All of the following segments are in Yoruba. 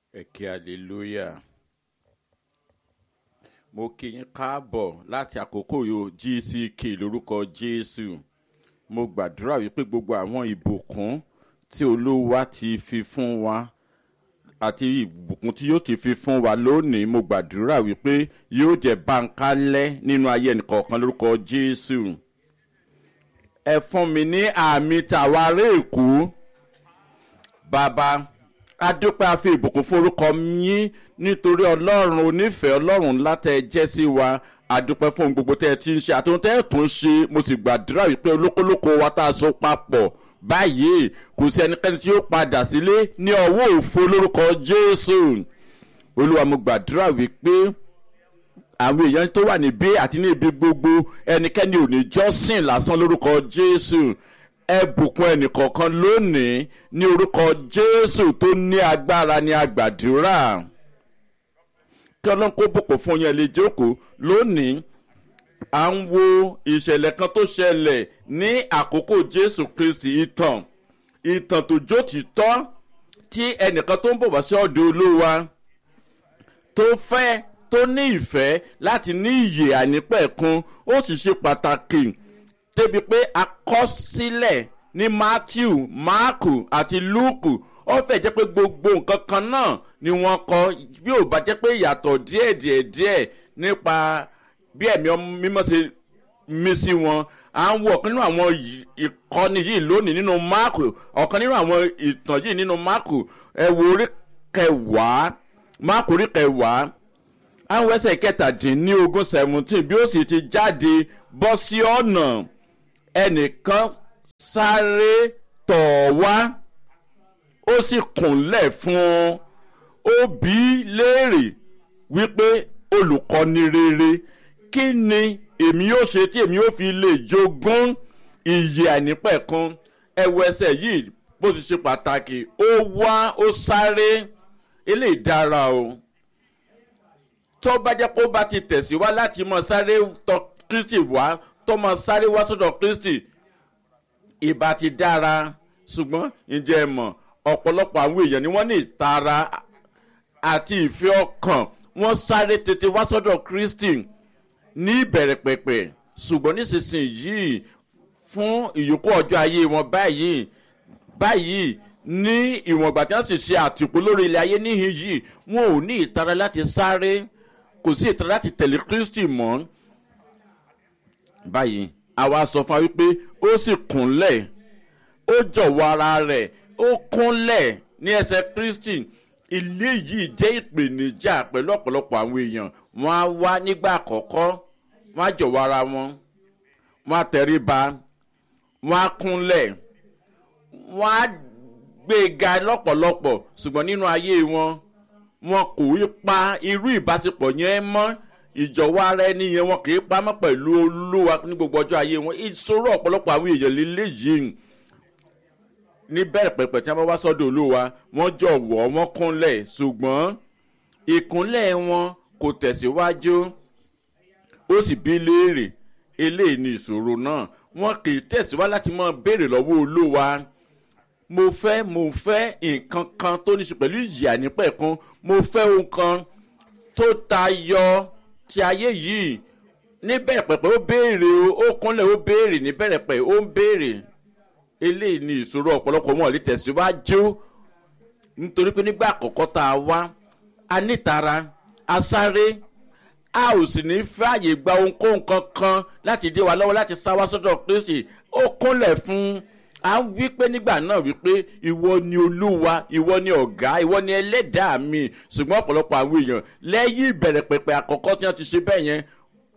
Ẹ̀kẹ́ hallelujah. Mo kí yín káàbọ̀ láti àkókò yóò GCK lórúkọ Jésù. Mo gbàdúrà wípé gbogbo àwọn ìbùkún tí Olúwa ti fi fún wa àti ìbùkún tí yóò ti fi fún wa lónìí, mo gbàdúrà wípé yóò jẹ́ báńkálẹ́ nínú ayé ẹnìkọ̀ọ̀kan lórúkọ Jésù. Ẹ fún mi ní àmì tàwáré èkó. Bàbá, a dúpẹ́ a fi ìbùkún forúkọ yín nítorí Ọlọ́run onífẹ̀ẹ́ Ọlọ́run ńlá tẹ́ ẹ jẹ́ sí wa. A dúpẹ́ fún gbogbo tẹ́ ẹ ti ń ṣe àti ohun tẹ́ ẹ tún ṣe. Mo sì gbàdúrà wípé olókòlókò wa tá a so papọ̀ báyìí kò sí ẹnikẹ́ni tí yóò padà sílé ní ọwọ́ òfo lórúkọ Jésù. Olúwa, mo gbàdúrà wípé àwọn èèyàn tó wà níbí àti ní ibi gbogbo ẹnikẹ́ni ò ní jọ́sìn lásán lórúkọ Jésù. Ẹ bùkún ẹnìkọ̀ọ̀kan lónìí ní orúkọ Jésù tó ní agbára ní agbàdúrà. Kí Ọlọ́run kó bùkún fún yẹn lè jókòó lónìí. À ń wo ìṣẹ̀lẹ̀ kan tó ṣẹlẹ̀ ní àkókò Jésù Kristi, ìtàn tó jó títọ́ tí ẹnìkan tó ń bọ̀ wá sí ọ̀dọ̀ Olúwa tó ní ìfẹ́ láti ní ìyè àìnípẹ̀kun. Ó sì ṣe pàtàkì débi pé a kọ sílẹ̀ ní Matthew, Máàkù àti Lúùkù. Ó fẹ́ jẹ́ pé gbogbo nǹkan kan náà ni wọ́n kọ, bí ò bá jẹ́ pé ìyàtọ̀ díẹ̀ nípa bí ẹ̀mí mímọ́ ṣe mí sí wọn. À ń wo ọ̀kan nínú àwọn ìkọ́ni yìí lónìí nínú Máàkù, ọ̀kan nínú àwọn ìtàn yìí nínú Máàkù. Ẹ wo orí kẹwàá, Máàkù orí kẹwàá, àwọn ẹsẹ̀ 17 bí ó sì ti jáde bọ́ sí ọ̀nà, ẹnìkan sáré tọ̀ wá, ó sì kúnlẹ̀ fún un. Ó bi í léèrè wípé, olùkọ́ni rere, kí ni èmi yóò ṣe tí èmi yóò fi lè jogún ìyè àìnípẹ̀kun? Ẹ wo ẹsẹ̀ yìí bó ti ṣe pàtàkì. Ó wá, ó sáré. Eléyìí dára o. Tó bá jẹ́ kó bá ti tẹ̀síwá láti mọ sáré tọ̀ Kristi wá, tó mọ sáré wá sọ́dọ̀ Kristi, ìbá ti dára. Ṣùgbọ́n ǹjẹ́ ẹ mọ̀, ọ̀pọ̀lọpọ̀ àwọn èèyàn ni wọ́n ní ìtara àti ìfẹ́ ọkàn. Wọ́n sáré tètè wá sọ́dọ̀ Kristi ní ìbẹ̀rẹ̀ pẹ̀pẹ̀, ṣùgbọ́n nísinsìnyí fún ìyókù ọjọ́ ayé wọn báyìí ní ìwọ̀nba tí wọ́n sì ṣe àtìpó lórí ilẹ̀ ayé níhìn yìí, wọn ò ní ìtara láti sáré, kò sí ìtara láti tẹ̀lé Kristi mọ́. Báyìí àwa sọ fún wa wípé ó sì kúnlẹ̀, ó jọ̀wọ́ ara rẹ̀, ó kúnlẹ̀ ní ẹsẹ̀ Kristi. Ilé yìí jẹ́ ìpèníjà pẹ̀lú ọ̀pọ̀lọpọ̀ àwọn èèyàn. Wọ́n á wá nígbà àkọ́kọ́, wọ́n á jọ̀wọ́ ara wọn, wọ́n á tẹríba, wọ́n á kúnlẹ̀, wọ́n á gbéga lọ́pọ̀lọpọ̀, ṣùgbọ́n nínú ayé wọn kò í pa irú ìbáṣepọ̀ yẹn mọ́. Ìjọ̀wọ́ ara ẹni yẹn wọn kì í pamọ́ pẹ̀lú Olúwa ní gbogbo ọjọ́ ayé wọn. Ìṣòro ọ̀pọ̀lọpọ̀ àwọn èèyàn líle yìí ní bẹ̀rẹ̀ pẹ̀pẹ̀ tí wọ́n bá wá sọ́dọ̀ Olúwa, wọ́n jọ̀wọ́, wọ́n kúnlẹ̀, ṣùgbọ́n ìkúnlẹ̀ wọn kò tẹ̀síwájú. Ó sì bi léèrè, eléyìí ni ìṣòro náà. Wọ́n kì í tẹ̀síwájú láti máa béèrè lọ́wọ́ Olúwa. Mo fẹ́ nǹkan kan tó ní ṣe pẹ̀lú ìyè àìnípẹ̀kun. Mo fẹ́ ohun kan tó tayọ ti ayé yìí. Níbẹ̀rẹ̀ pẹ̀pẹ̀ ó béèrè, ó kúnlẹ̀, ó béèrè níbẹ̀rẹ̀ pẹ̀, ó ń béèrè. Eléyìí ni ìṣòro ọ̀pọ̀lọpọ̀ wọn lè tẹ̀síwájú nítorí pé nígbà àkọ́kọ́ tá a wá, a nítara, a sáré, a ò sì ní fààyè gba ohunkóhun kankan láti dé wa lọ́wọ́ láti sá wá sọ́dọ̀ Kristi. Ó kúnlẹ̀ fún un. A wí pé nígbà náà wípé ìwọ ni Olúwa, ìwọ ni ọ̀gá, ìwọ ni ẹlẹ́dàá mi. Ṣùgbọ́n ọ̀pọ̀lọpọ̀ àwọn èèyàn lẹ́yìn ìbẹ̀rẹ̀ pẹ̀pẹ̀ àkọ́kọ́ tí wọ́n ti ṣe bẹ́ẹ̀ yẹn,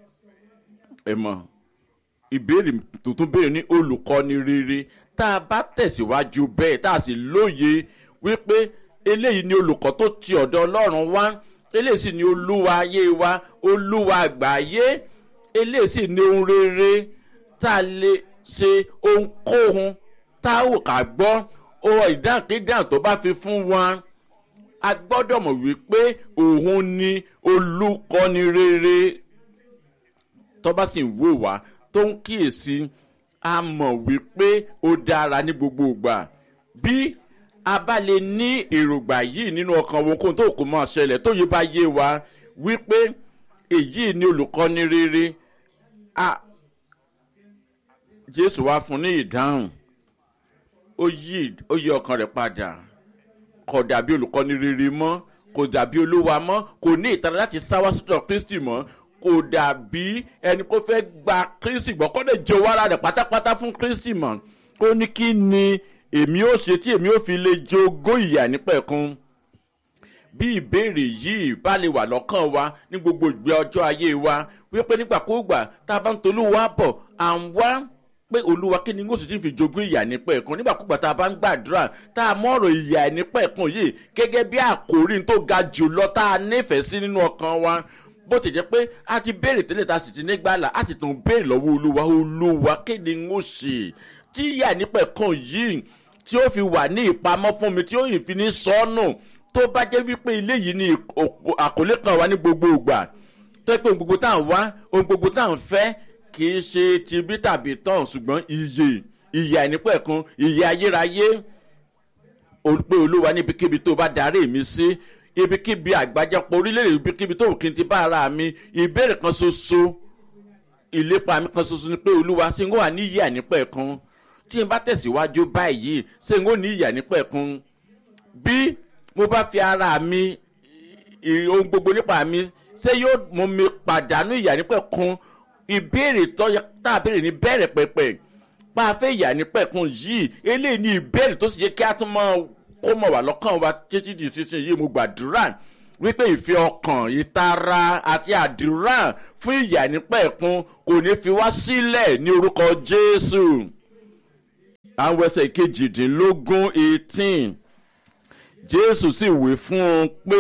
ẹ mọ̀, ìbéèrè tuntun béèrè ní olùkọ́ni rere. Tá a bá tẹ̀síwájú bẹ́ẹ̀, tá a sì lóye wípé eléyìí ni olùkọ́ tó ti ọ̀dọ̀ Ọlọ́run wá, eléyìí sì ni Olúwa ayé wa, Olúwa àgbáyé, eléyìí sì ni ohun rere tá a lè ṣe ohunkóhun tá a ò ká gbọ́, ohun ìdáǹkídàn tó bá fi fún wa. A gbọ́dọ̀ mọ̀ wípé òun ni olùkọ́ni rere. Tó bá sì ń wò wá, tó ń kíyèsí, a mọ̀ wípé ó dára ní gbogbo ìgbà. Bí a bá lè ní èròǹgbà yìí nínú ọkàn wọn kóhun tó kò máa ṣẹlẹ̀ tó yẹ bá yé wa wípé èyí ni olùkọ́ni rere Jésù wá fún ní ìdáhùn ó yí ọkàn rẹ̀ padà kò dàbí olùkọ́ni rere mọ́ kò dàbí olúwa mọ́ kò ní ìtara láti sáwá sọ́dọ̀ Kristi mọ́ kò dàbí ẹni kó fẹ́ gba Kristi gbọ́ kó lè jẹ́ wàrà rẹ̀ pátápátá fún Kristi mọ́ ó ní kí ni èmi ó ṣe tí èmi ó fi lè jogún ìyà nípẹ̀kun. Bí ìbéèrè yìí bá lè wà lọ́kàn wa ní gbogbo ìgbé ọjọ́ ayé wa wípé nígbàkúùgbà tá a bá ń tolúwa bọ̀ à ń wá pé olúwa kí ni ó sì ti fi jogún ìyà nípẹ̀kun nígbàkúùgbà tá a bá ń gbàdúrà tá a mọ̀ ọ̀rọ̀ ìyà nípẹ̀kun yìí gẹ́gẹ́ bí àkòrí tó ga jù lọ tá a nífẹ̀ẹ́ sí nínú ọkàn wa bó ti jẹ́ pé a ti béèrè tẹ́lẹ̀ tá a sì ti ní gbàlà a sì tún béèrè lọ́wọ́ olúwa kí ni ó ṣe tí ìyà nípẹ̀kun yìí tí ó fi wà ní ìpamọ́ fún mi tí ó yìí fi ní sọ́nù tó bá jẹ́ wípé ilé yìí ni àkọlé kan wà ní gbogbo ìgbà tó pé ohun gbogbo tá à ń wá ohun gbogbo tá à ń fẹ́ kì í ṣe ti bí tàbí tán ṣùgbọ́n ìyè àìnípẹ̀kun ìyè ayérayé pé olúwa níbikíbi tó bá darí mi sí ibikíbi àgbájọpọ̀ orílẹ̀-èdè ibikíbi tó kì í ti bá ara mi ìbéèrè kan ṣoṣo ìlépa mi kan ṣoṣo ni pé olúwa ṣé ń wà ní ìyè àìnípẹ̀kun tí n bá tẹ̀síwájú báyìí ṣé n ó ní ìyè àìnípẹ̀kun bí mo bá fi ara mi ohun gbogbo nípa mi ṣé yóò mú mi pàdánù ìyà nípẹ̀kun ìbéèrè tá a béèrè ní bẹ̀rẹ̀ pẹ̀pẹ̀ bá a fẹ́ ìyà nípẹ̀kun yìí eléyìí ní ìbéèrè tó sì yẹ kí a tún máa kó mọ̀ wá lọ́kàn wa títí di sísìn yìí mo gbàdúrà wípé ìfẹ́ ọkàn ìtara àti àdúrà fún ìyà nípẹ̀kun kò ní fi wá sílẹ̀ ní orúkọ Jésù. Àwọn ẹsẹ̀ kejìdínlógún 18 Jésù sì wí fún un pé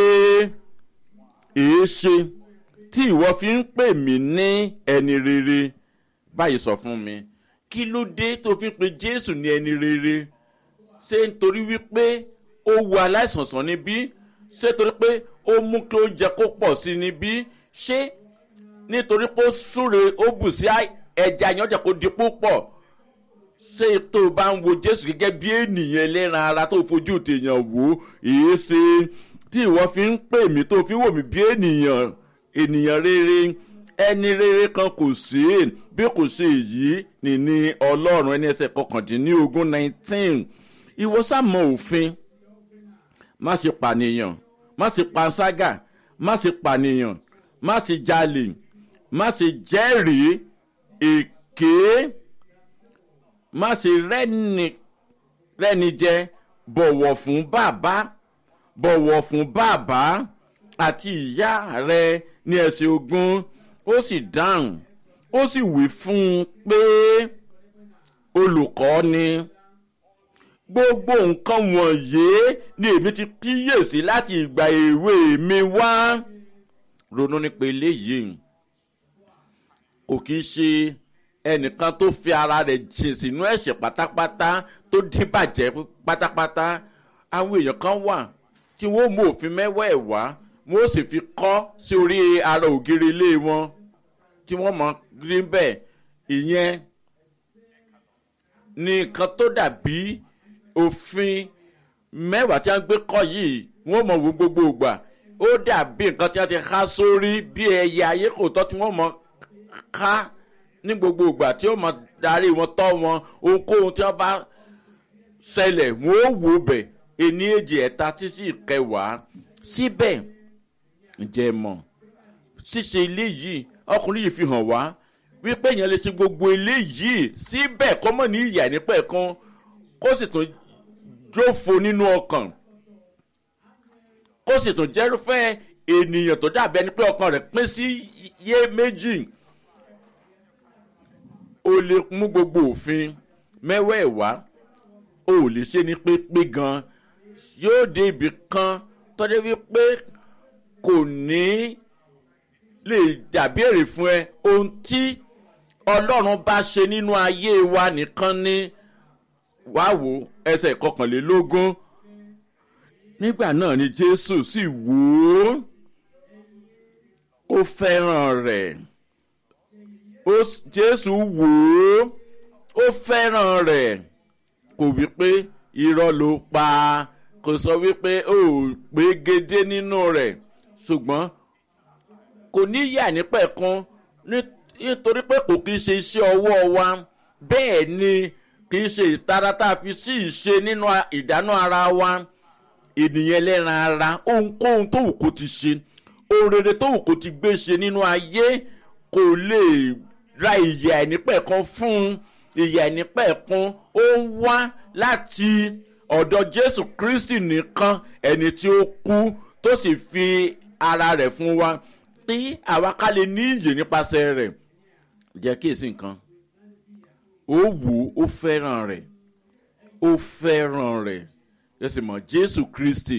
èéṣe tí ìwọ fi ń pè mí ní ẹni rere báyìí sọ fún mi kí ló dé tó fi ń pe Jésù ní ẹni rere ṣé nítorí wípé ó wo aláìsàn sàn níbí ṣé nítorí pé ó mú kí oúnjẹ kó pọ̀ sí níbí ṣé nítorí pé ó súre ó bù sí ẹja yẹn ọjà kó di púpọ̀ ṣé tó bá ń wo Jésù gẹ́gẹ́ bí ènìyàn ẹlẹ́ran ara tó fojú tèèyàn wò èé ṣe tí ìwọ fi ń pè mí tó fi wò mí bí ènìyàn rere ẹni rere kan kò sí bí kò ṣe èyí ní Ọlọ́run ẹni ẹsẹ̀ 19 ìwọ sá mọ òfin má ṣe pànìyàn má ṣe panṣágà má ṣe pànìyàn má ṣe jalè má ṣe jẹ́rìí èké má ṣe rẹ́ni jẹ bọ̀wọ̀ fún bàbá àti ìyá rẹ ní ẹsẹ̀ 20 ó sì dáhùn ó sì wí fún un pé olùkọ́ ni gbogbo nǹkan wọ̀nyí ni èmi ti kíyèsí láti ìgbà èwe mi wá. Ronú nípa eléyìí kò kì í ṣe ẹnìkan tó fi ara rẹ̀ jìn sínú ẹ̀ṣẹ̀ pátápátá tó díbàjẹ́ pátápátá àwọn èèyàn kan wà tí wọ́n mú òfin mẹ́wẹ̀ẹ̀wá wọ́n sì fi kọ́ sí orí ara ògiri ilé wọn tí wọ́n mọ̀ rí bẹ́ẹ̀ ìyẹn ní nǹkan tó dàbí òfin mẹ́wàá tí wọ́n gbé kọ́ yìí wọ́n mọ̀ wo gbogbo ìgbà ó dàbí nǹkan tí wọ́n ti há sórí bí ẹyẹ ayé kò tọ́ tí wọ́n mọ̀ ká ní gbogbo ìgbà tí ó mọ̀ darí wọn tọ́ wọn ohunkóhun tí wọ́n bá ṣẹlẹ̀ wọ́n ó wò bẹ̀ ení èjì ẹ̀ta títí ìkẹwàá síbẹ̀ ǹjẹ́ mọ̀ ṣíṣe ilé yìí ọkùnrin yìí fi hàn wá wípé èèyàn lè ṣe gbogbo ilé yìí síbẹ̀ kó mọ̀ ní ìyà nípẹ̀kun kó sì tún jófo nínú ọkàn kó sì tún jẹ́rúfẹ́ ènìyàn tó dàbí ẹni pé ọkàn rẹ̀ pín sí yé méjì o lè mú gbogbo òfin mẹ́wẹ̀ẹ̀wá o ò lè ṣe ní pépé gan yóò dé ibì kan tọ́jú wípé kò ní lè dàbí èrè fún ẹ ohun tí Ọlọ́run bá ṣe nínú ayé wa nìkan ní wá wò ẹsẹ̀ 21 nígbà náà ni Jésù sì wò ó fẹ́ràn rẹ̀ Jésù wò ó fẹ́ràn rẹ̀ kò wí pé irọ́ ló pa kò sọ wípé ó pé gédé nínú rẹ̀ ṣùgbọ́n kò ní yà ní pẹ̀kun nítorí pé kò kí ń ṣe iṣẹ́ ọwọ́ wa bẹ́ẹ̀ ni kì í ṣe ìtara tá a fi sí ìṣe nínú ìdáná ara wa ènìyàn ẹlẹ́ran ara ohunkóhun tó wù kó ti ṣe ohun rere tó wù kó ti gbé ṣe nínú ayé kò lè ra ìyè àìnípẹ̀kun fún ìyè àìnípẹ̀kun ó ń wá láti ọ̀dọ̀ Jésù Kristi nìkan ẹni tí ó kú tó sì fi ara rẹ̀ fún wa tí àwa ká lè ní ìyè nípasẹ̀ rẹ̀ jẹ́ kíyèsí nǹkan ó wù ó fẹ́ràn rẹ̀ ó fẹ́ràn rẹ̀ ẹ sì mọ̀ Jésù Kristi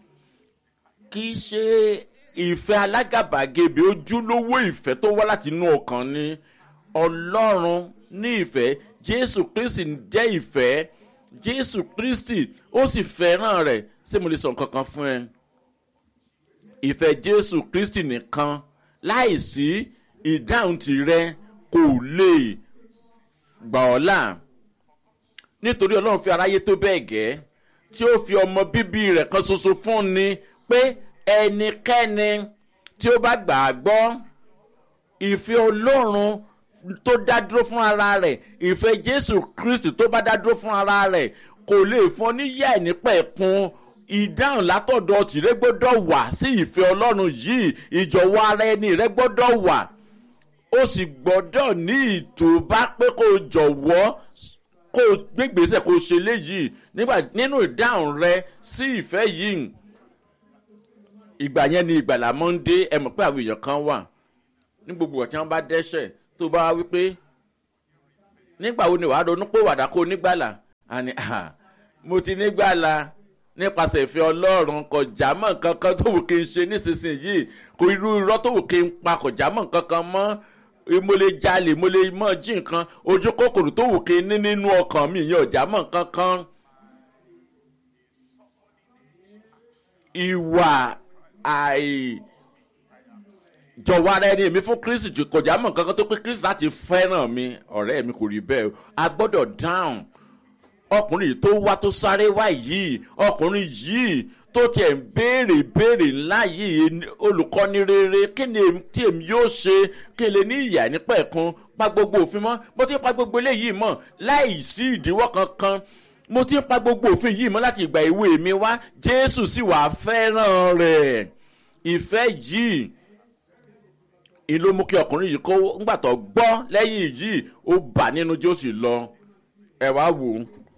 kì í ṣe ìfẹ́ alágàbàgebè ojúlówó ìfẹ́ tó wá láti inú ọkàn ni Ọlọ́run ní ìfẹ́ Jésù Kristi jẹ́ ìfẹ́ Jésù Kristi ó sì fẹ́ràn rẹ̀ ṣé mo lè sọ nǹkan kan fún ẹ ìfẹ́ Jésù Kristi nìkan láìsí ìdáhùn tirẹ̀ kò lè gbà ọ́ là nítorí Ọlọ́run fi aráyé tó bẹ́ẹ̀ gẹ́ tí ó fi ọmọ bíbí rẹ̀ kan ṣoṣo fún ni pé ẹnikẹ́ni tí ó bá gbà á gbọ́ ìfẹ́ Ọlọ́run tó dá dúró fún ara rẹ̀ ìfẹ́ Jésù Kristi tó bá dá dúró fún ara rẹ̀ kò lè fún ọ níyà ìnípẹ̀kun ìdáhùn látọ̀dọ̀ tìrẹ gbọ́dọ̀ wà sí ìfẹ́ Ọlọ́run yìí ìjọ̀wọ́ ara ẹni rẹ gbọ́dọ̀ wà ó sì gbọ́dọ̀ ní ìtòbá pé kó jọ̀wọ́ kó gbégbèsè kó ṣe léyìí nígbà nínú ìdáhùn rẹ sí ìfẹ́ yìí ìgbà yẹn ni ìgbàlà máa ń dé ẹ mọ̀ pé àwọn èèyàn kan wà ní gbogbo ọ̀tí wọn bá dẹ́ṣẹ̀ tó bá wá wípé nígbà wo ni wàá ronú pé wàdà kó nígbàlà àní mo ti nígbàlà nípasẹ̀ ìfẹ́ Ọlọ́run kò jámọ́ nǹkan kan tó wù kí n ṣe nísinsìnyí kò irú irọ́ tó wù kí n pa kò jámọ́ nǹkan kan mọ́ mo lè jalè mo lè mọ̀ jí nǹkan ojú kòkòrò tó wù kí n ní nínú ọkàn mi ìyẹn ò jámọ́ nǹkan kan ìwà àìjọ̀wọ́ ara ẹni mi fún Kristi kò jámọ́ nǹkan kan tó pé Kristi láti fẹ́ràn mi ọ̀rẹ́ mi kò rí bẹ́ẹ̀ a gbọ́dọ̀ dáhùn ọkùnrin tó wá tó sáré wá yìí ọkùnrin yìí tó tiẹ̀ ń béèrè ńlá yìí olùkọ́ni rere kí ni tí èmi yóò ṣe kí n lè ní ìyà nípẹ̀kun pa gbogbo òfin mọ́ mo ti pa gbogbo eléyìí mọ́ láì sí ìdíwọ́ kankan mo ti pa gbogbo òfin yìí mọ́ láti ìgbà èwe mi wá Jésù sì wà fẹ́ràn rẹ̀ ìfẹ́ yìí ìlú mú kí ọkùnrin yìí kó ńgbà tó gbọ́ lẹ́yìn yìí ó bà nínú Jésù lọ ẹ wá wò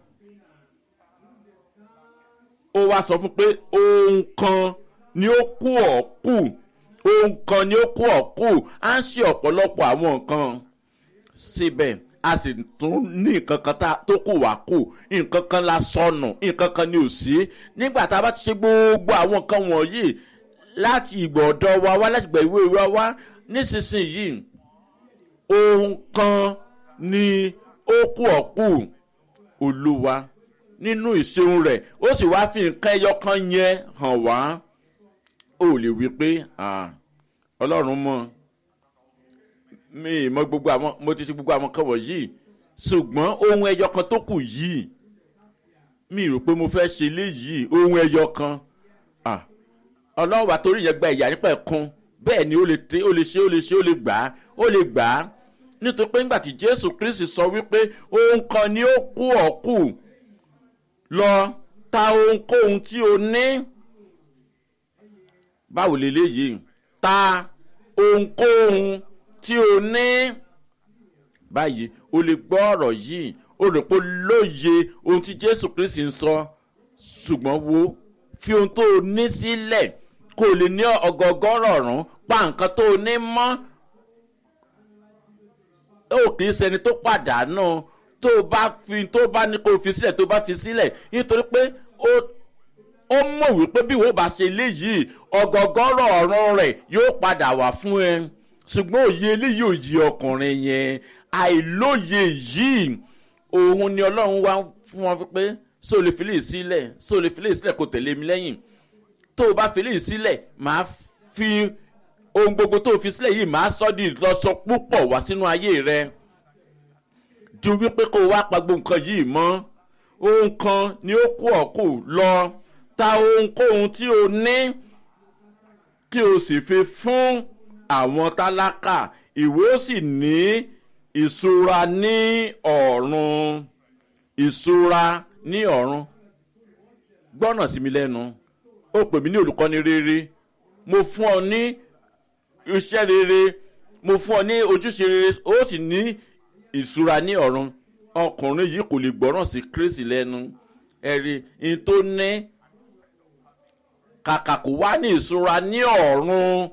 ó wá sọ fún pé ohun kan ni ó kù ọ́ kù ohun kan ni ó kù ọ́ kù á ń ṣe ọ̀pọ̀lọpọ̀ àwọn nǹkan síbẹ̀ a sì tún ní nǹkan kan tó kù wá kù nǹkan kan la sọnù nǹkan kan ni ò sí nígbà tá a bá ti ṣe gbogbo àwọn nǹkan wọ̀nyí láti ìgbà ọ̀dọ́ wa wá láti ìgbà ìwé wa wá nísinsìnyí ohun kan ni ó kù ọ́ kù Olúwa nínú ìṣeun rẹ̀ ó sì wá fi nǹkan ẹyọ kan yẹn hàn wá ó lè wí pé Ọlọ́run mọ̀ mi mọ̀ gbogbo àwọn mo ti ṣe gbogbo àwọn kan wọ̀nyí ṣùgbọ́n ohun ẹyọ kan tó kù yìí mi rò pé mo fẹ́ ṣe léyìí ohun ẹyọ kan Ọlọ́run wà torí yẹn gba ìyà nípẹ̀kun bẹ́ẹ̀ ni ó lè gbà á nítorí pé nígbà tí Jésù Kristi sọ wípé ohun kan ni ó kù ọ́ kù lọ ta ohunkóhun tí o ní báwo leléyìí ta ohunkóhun tí o ní báyìí o lè gbọ́ ọ̀rọ̀ yìí o rò pé lóye ohun tí Jésù Kristi ń sọ ṣùgbọ́n wo fi ohun tó o ní sílẹ̀ kó o lè ní ọgọgọ́rọ̀ ọ̀run pa nǹkan tó o ní mọ́ ó kì í ṣẹni tó pàdánù tó bá ní kó fi sílẹ̀ tó bá fi sílẹ̀ nítorí pé ó mọ̀ wípé bí wọ́n bá ṣe léyìí ọgọgọ́rọ̀ ọ̀run rẹ̀ yóò padà wá fún ẹ ṣùgbọ́n òye eléyìí ò yí ọkùnrin yẹn àìlóye yìí òun ni Ọlọ́run wá fún wọn pé ṣó lè fi lè sílẹ̀ kó tẹ̀lé mi lẹ́yìn tó o bá fi lè sílẹ̀ máa fi ohun gbogbo tó o fi sílẹ̀ yìí máa sọ di ìlọsọ púpọ̀ wá sínú ayé rẹ ju wípé kó o wá pa gbogbo nǹkan yìí mọ́ ohun kan ni ó kù ọ́ kù lọ ta ohunkóhun tí o ní kí o sì fi fún àwọn tálákà ìwọ ó sì ní ìṣúra ní ọ̀run. Ìṣúra ní ọ̀run. Gbọ́ràn sí mi lẹ́nu. Ó pè mí ní olùkọ́ni rere. Mo fún ọ ní iṣẹ́ rere. Mo fún ọ ní ojúṣe rere. Ó sì ní ìṣúra ní ọ̀run. Ọkùnrin yìí kò lè gbọ́ràn sí Kristi lẹ́nu. Ẹ̀rí in tó ní kàkà kò wá ní ìṣúra ní ọ̀run.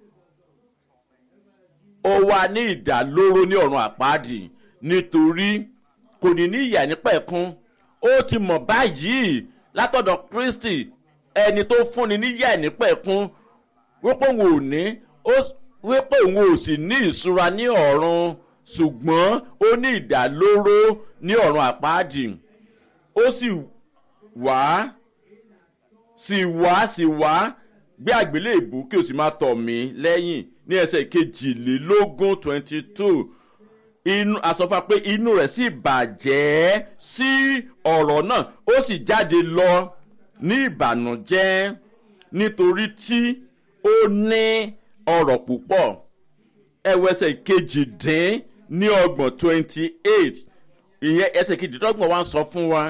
Ó wà ní ìdálóró ní ọ̀run àpáàdì nítorí kò ní ní ìyà nípẹ̀kun. Ó ti mọ̀ báyìí látọ̀dọ̀ Kristi ẹni tó fúnni níyà nípẹ̀kun wípé òun ò ní wípé òun ò sì ní ìṣúra ní ọ̀run ṣùgbọ́n ó ní ìdálóró ní ọ̀run àpáàdì. Ó sì wá gbé àgbélébù kí o sì máa tọ̀ mí lẹ́yìn ní ẹsẹ̀ 22 inú àsọfà pé inú rẹ̀ sì bàjẹ́ sí ọ̀rọ̀ náà ó sì jáde lọ ní ìbànújẹ́ nítorí tí ó ní ọrọ̀ púpọ̀. ẹsẹ̀ 28 ìyẹn ẹsẹ̀ 28 wá ń sọ fún wa.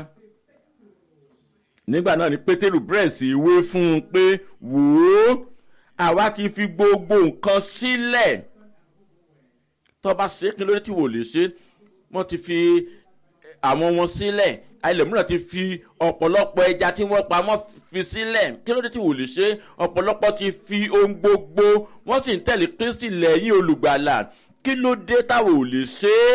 Nígbà náà ni Pétérù bẹ̀rẹ̀ sí wí fún un pé wò ó àwa ti fi gbogbo nǹkan sílẹ̀. Tó bá ṣe kí lórí tí wò lè ṣe wọ́n ti fi àwọn wọn sílẹ̀ ẹlòmíràn ti fi ọ̀pọ̀lọpọ̀ ẹja tí wọ́n pa wọ́n fi sílẹ̀ kí lórí tí wò lè ṣe ọ̀pọ̀lọpọ̀ ti fi ohun gbogbo wọ́n sì ń tẹ̀lé Kristi lẹ́yìn olùgbàlà kí ló dé táwọn ò lè ṣe é.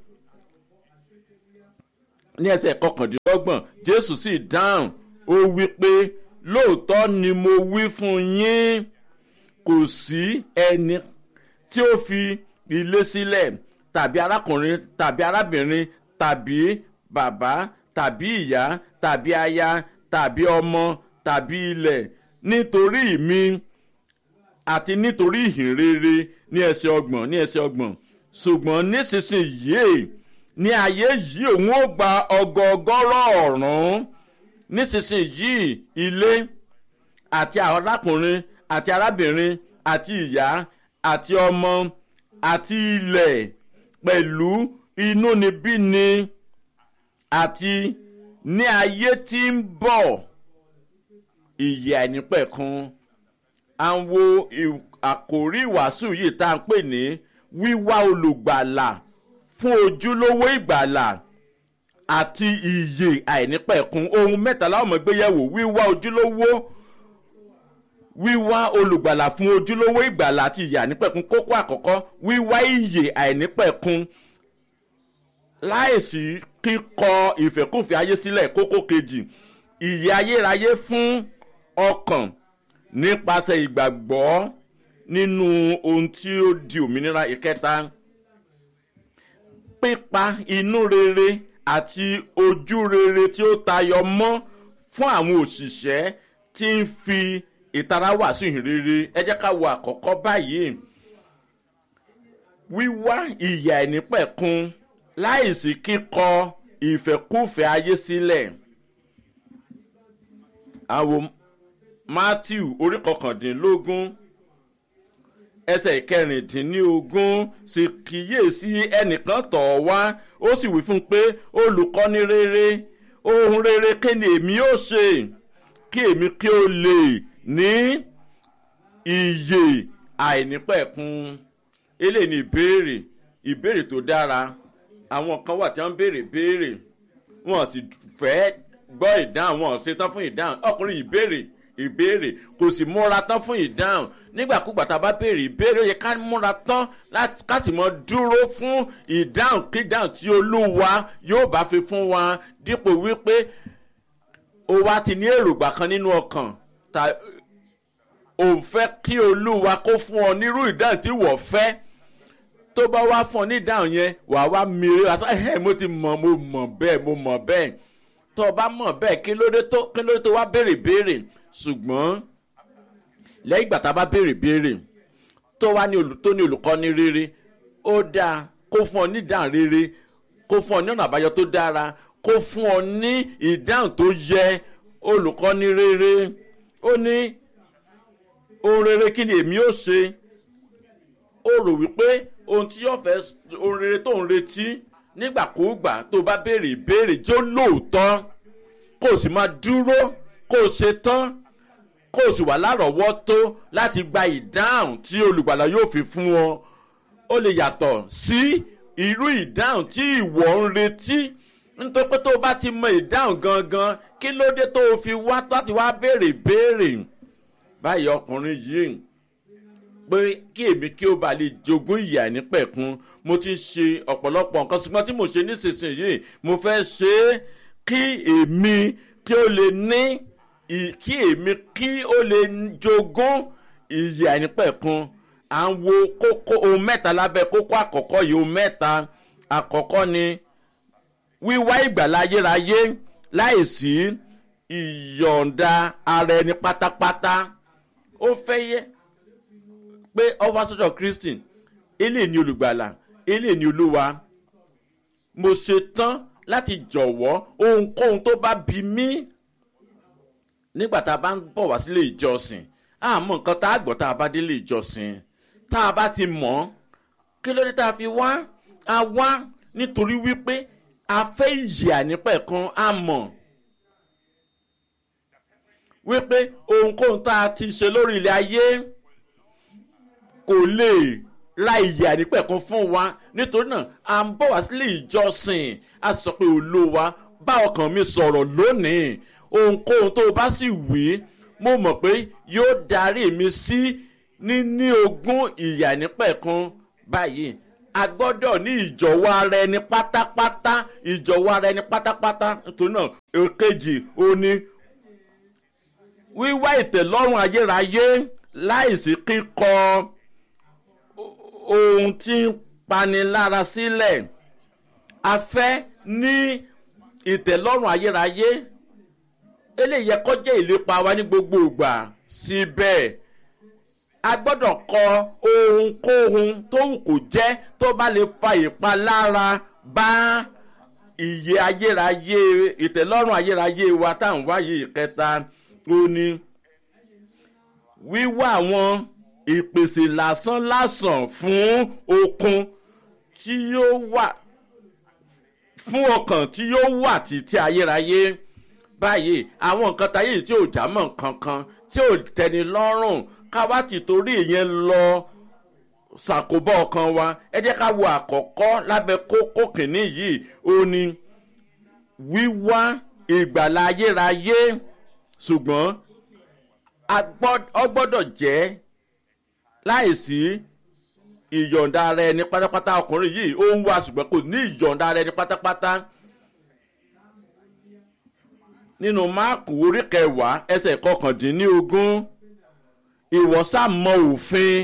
Ní ẹsẹ̀ 29 Jésù sì dáhùn ó wí pé lóòótọ́ ni mo wí fún yín kò sí ẹni tí ó fi ilé sílẹ̀ tàbí arákùnrin tàbí arábìnrin tàbí bàbá tàbí ìyá tàbí aya tàbí ọmọ tàbí ilẹ̀ nítorí mi àti nítorí ìhìnrere ní ẹsẹ̀ 30 ṣùgbọ́n nísinsìnyí ní ayé yìí òun ó gba ọgọọgọ́rọ̀ ọ̀rún. Nísinsìnyí ilé àti arákùnrin àti arábìnrin àti ìyá àti ọmọ àti ilẹ̀ pẹ̀lú inúnibíni àti ní ayé tí ń bọ̀ ìyè àìnípẹ̀kun. À ń wo àkòrí ìwàásù yìí tá à ń pè ní wíwá olùgbàlà fún ojúlówó ìgbàlà àti ìyè àìnípẹ̀kun. Ohun mẹ́ta la ó máa gbé yẹ̀wò: wíwá olùgbàlà fún ojúlówó ìgbàlà àti ìyè àìnípẹ̀kun. Kókó àkọ́kọ́ wíwá ìyè àìnípẹ̀kun láìsí kíkọ ìfẹ́kùfẹ́ ayé sílẹ̀. Kókó kejì ìyè ayérayé fún ọkàn nípasẹ̀ ìgbàgbọ́ nínú ohun tí ó di òmìnira. Ìkẹta pípa inú rere àti ojú rere tí ó tayọ mọ́ fún àwọn òṣìṣẹ́ tí ń fi ìtara wàásù ìhìnrere. Ẹ jẹ́ ká wo àkọ́kọ́ báyìí wíwá ìyè àìnípẹ̀kun láìsí kíkọ ìfẹ́kùfẹ́ ayé sílẹ̀. Àwọn Mátíù orí 19 ẹsẹ̀ 16 sì kíyèsí ẹnìkan tọ̀ ọ́ wá ó sì wí fún un pé olùkọ́ni rere ohun rere kí ni èmi ó ṣe kí èmi kí ó lè ní ìyè àìnípẹ̀kun. Eléyìí ni ìbéèrè tó dára. Àwọn kan wà tí wọ́n ń béèrè wọ́n sì fẹ́ gbọ́ ìdáhùn wọ́n ṣetán fún ìdáhùn. Ọkùnrin ìbéèrè kò sì múra tán fún ìdáhùn. Nígbàkúgbà tá a bá béèrè ìbéèrè ó yẹ ká múra tán ká sì mọ dúró fún ìdáhùn kí ìdáhùn tí Olúwa yóò bá fi fún wa dípò wípé o wá ti ní èrògbà kan nínú ọkàn ò fẹ́ kí Olúwa kó fún ọ nírú ìdáhùn tí wọ́n fẹ́. Tó bá wá fún ọ ní ìdáhùn yẹn wà wá mìíràn àti mo mọ̀ bẹ́ẹ̀. Tó o bá mọ̀ bẹ́ẹ̀ kí ló dé tó wá béèrè. Ṣùgbọ́n lẹ́yìn ìgbà tá a bá béèrè tó wá ní olùkọ́ni rere ó dáa kó fún ọ ní ìdáhùn rere kó fún ọ ní ọ̀nà àbáyọ tó dára kó fún ọ ní ìdáhùn tó yẹ. Olùkọ́ni rere ó ní ohun rere kí ni èmi ó ṣe. ó rò wípé ohun tí yóò fẹ́ ohun rere tó ń retí nígbàkúùgbà tó bá béèrè ìbéèrè jẹ́ lóòótọ́, kó o sì máa dúró, kó o ṣe tán, kó o sì wà lárọ̀ọ́wọ́tó láti gba ìdáhùn tí olùgbàlà yóò fi fún ọ. ó lè yàtọ̀ sí irú ìdáhùn tí ìwọ ń retí, nítorí pé tó o bá ti mọ ìdáhùn gangan, kí ló dé tó o fi wá láti wá béèrè béèrè. báyìí ọkùnrin yìí pé kí èmi kí ó bá lè jogún ìyè àìnípẹ̀kun, mo ti ń ṣe ọ̀pọ̀lọpọ̀ nǹkan, ṣùgbọ́n tí mo ṣe nísinsìnyí mo fẹ́ ṣe é kí èmi kí ó lè ní kí èmi kí ó lè jogún ìyè àìnípẹ̀kun. à ń wo kókó ohun mẹ́ta lábẹ́ kókó àkọ́kọ́ yìí. ohun mẹ́ta àkọ́kọ́ ni wíwá ìgbàlà ayérayé láìsí ìyọ̀ǹda ara ẹni pátápátá. ó fẹ́ yẹ pé ọwọ́ sọ́dọ̀ Kristi, ilé ni olùgbàlà, ilé ni olúwa. mo ṣe tán láti jọ̀wọ́ ohunkóhun tó bá bí mí. nígbà tá a bá ń bọ̀ wá sílé ìjọsìn, àmọ́ nǹkan tá a gbọ́ tá a bá délé ìjọsìn, tá a bá ti mọ̀ ọ́, kí ló dé tá a fi wá? a wá nítorí wípé a fẹ́ ìyè àìnípẹ̀kun. a mọ̀ wípé ohunkóhun tá a ti ṣe lórí ilẹ̀ ayé kò lè ra ìyè àìnípẹ̀kun fún wa. nítorí náà à ń bọ̀ wá sílé ìjọsìn, a sọ pé olúwa bá ọkàn mi sọ̀rọ̀ lónìí. ohunkóhun tó o bá sì wí, mo mọ̀ pé yóò darí mi sí níní ogún ìyè àìnípẹ̀kun. báyìí a gbọ́dọ̀ ní ìjọ̀wọ́ ara ẹni pátápátá, ìjọ̀wọ́ ara ẹni pátápátá. nítorí náà èkejì ó ní wíwá ìtẹ̀lọ́rùn ayérayé láìsí kíkọ ohun tí ń panilára sílẹ̀. a fẹ́ ní ìtẹ̀lọ́rùn ayérayé. eléyìí yẹ kó jẹ́ ìlépa wa ní gbogbo ìgbà. síbẹ̀ a gbọ́dọ̀ kọ ohunkóhun tó wù kó jẹ́ tó bá lè fa ìpalára bá ìyè ayérayé, ìtẹ̀lọ́rùn ayérayé wa tá à ń wáyé. ìkẹta ó ní wíwá àwọn ìpèsè lásán fún okun tí yóò wà fún ọkàn tí yóò wà títí ayérayé. báyìí àwọn nǹkan táyé tí ò já mọ́ kankan, tí ò tẹ́ni lọ́rùn, ká wá ti torí ìyẹn lọ ṣàkóbá ọkàn wa. ẹ jẹ́ ká wo àkọ́kọ́ lábẹ́ kókó kìíní yìí. ó ní wíwá ìgbàlà ayérayé, ṣùgbọ́n ọ gbọ́dọ̀ jẹ́ láìsí ìyọ̀ǹda ara ẹni pátápátá. ọkùnrin yìí ó ń wá ṣùgbọ́n kò ní ìyọ̀ǹda ara ẹni pátápátá. nínú Máàkù orí 10 ẹsẹ̀ 19, ìwọ sá mọ òfin,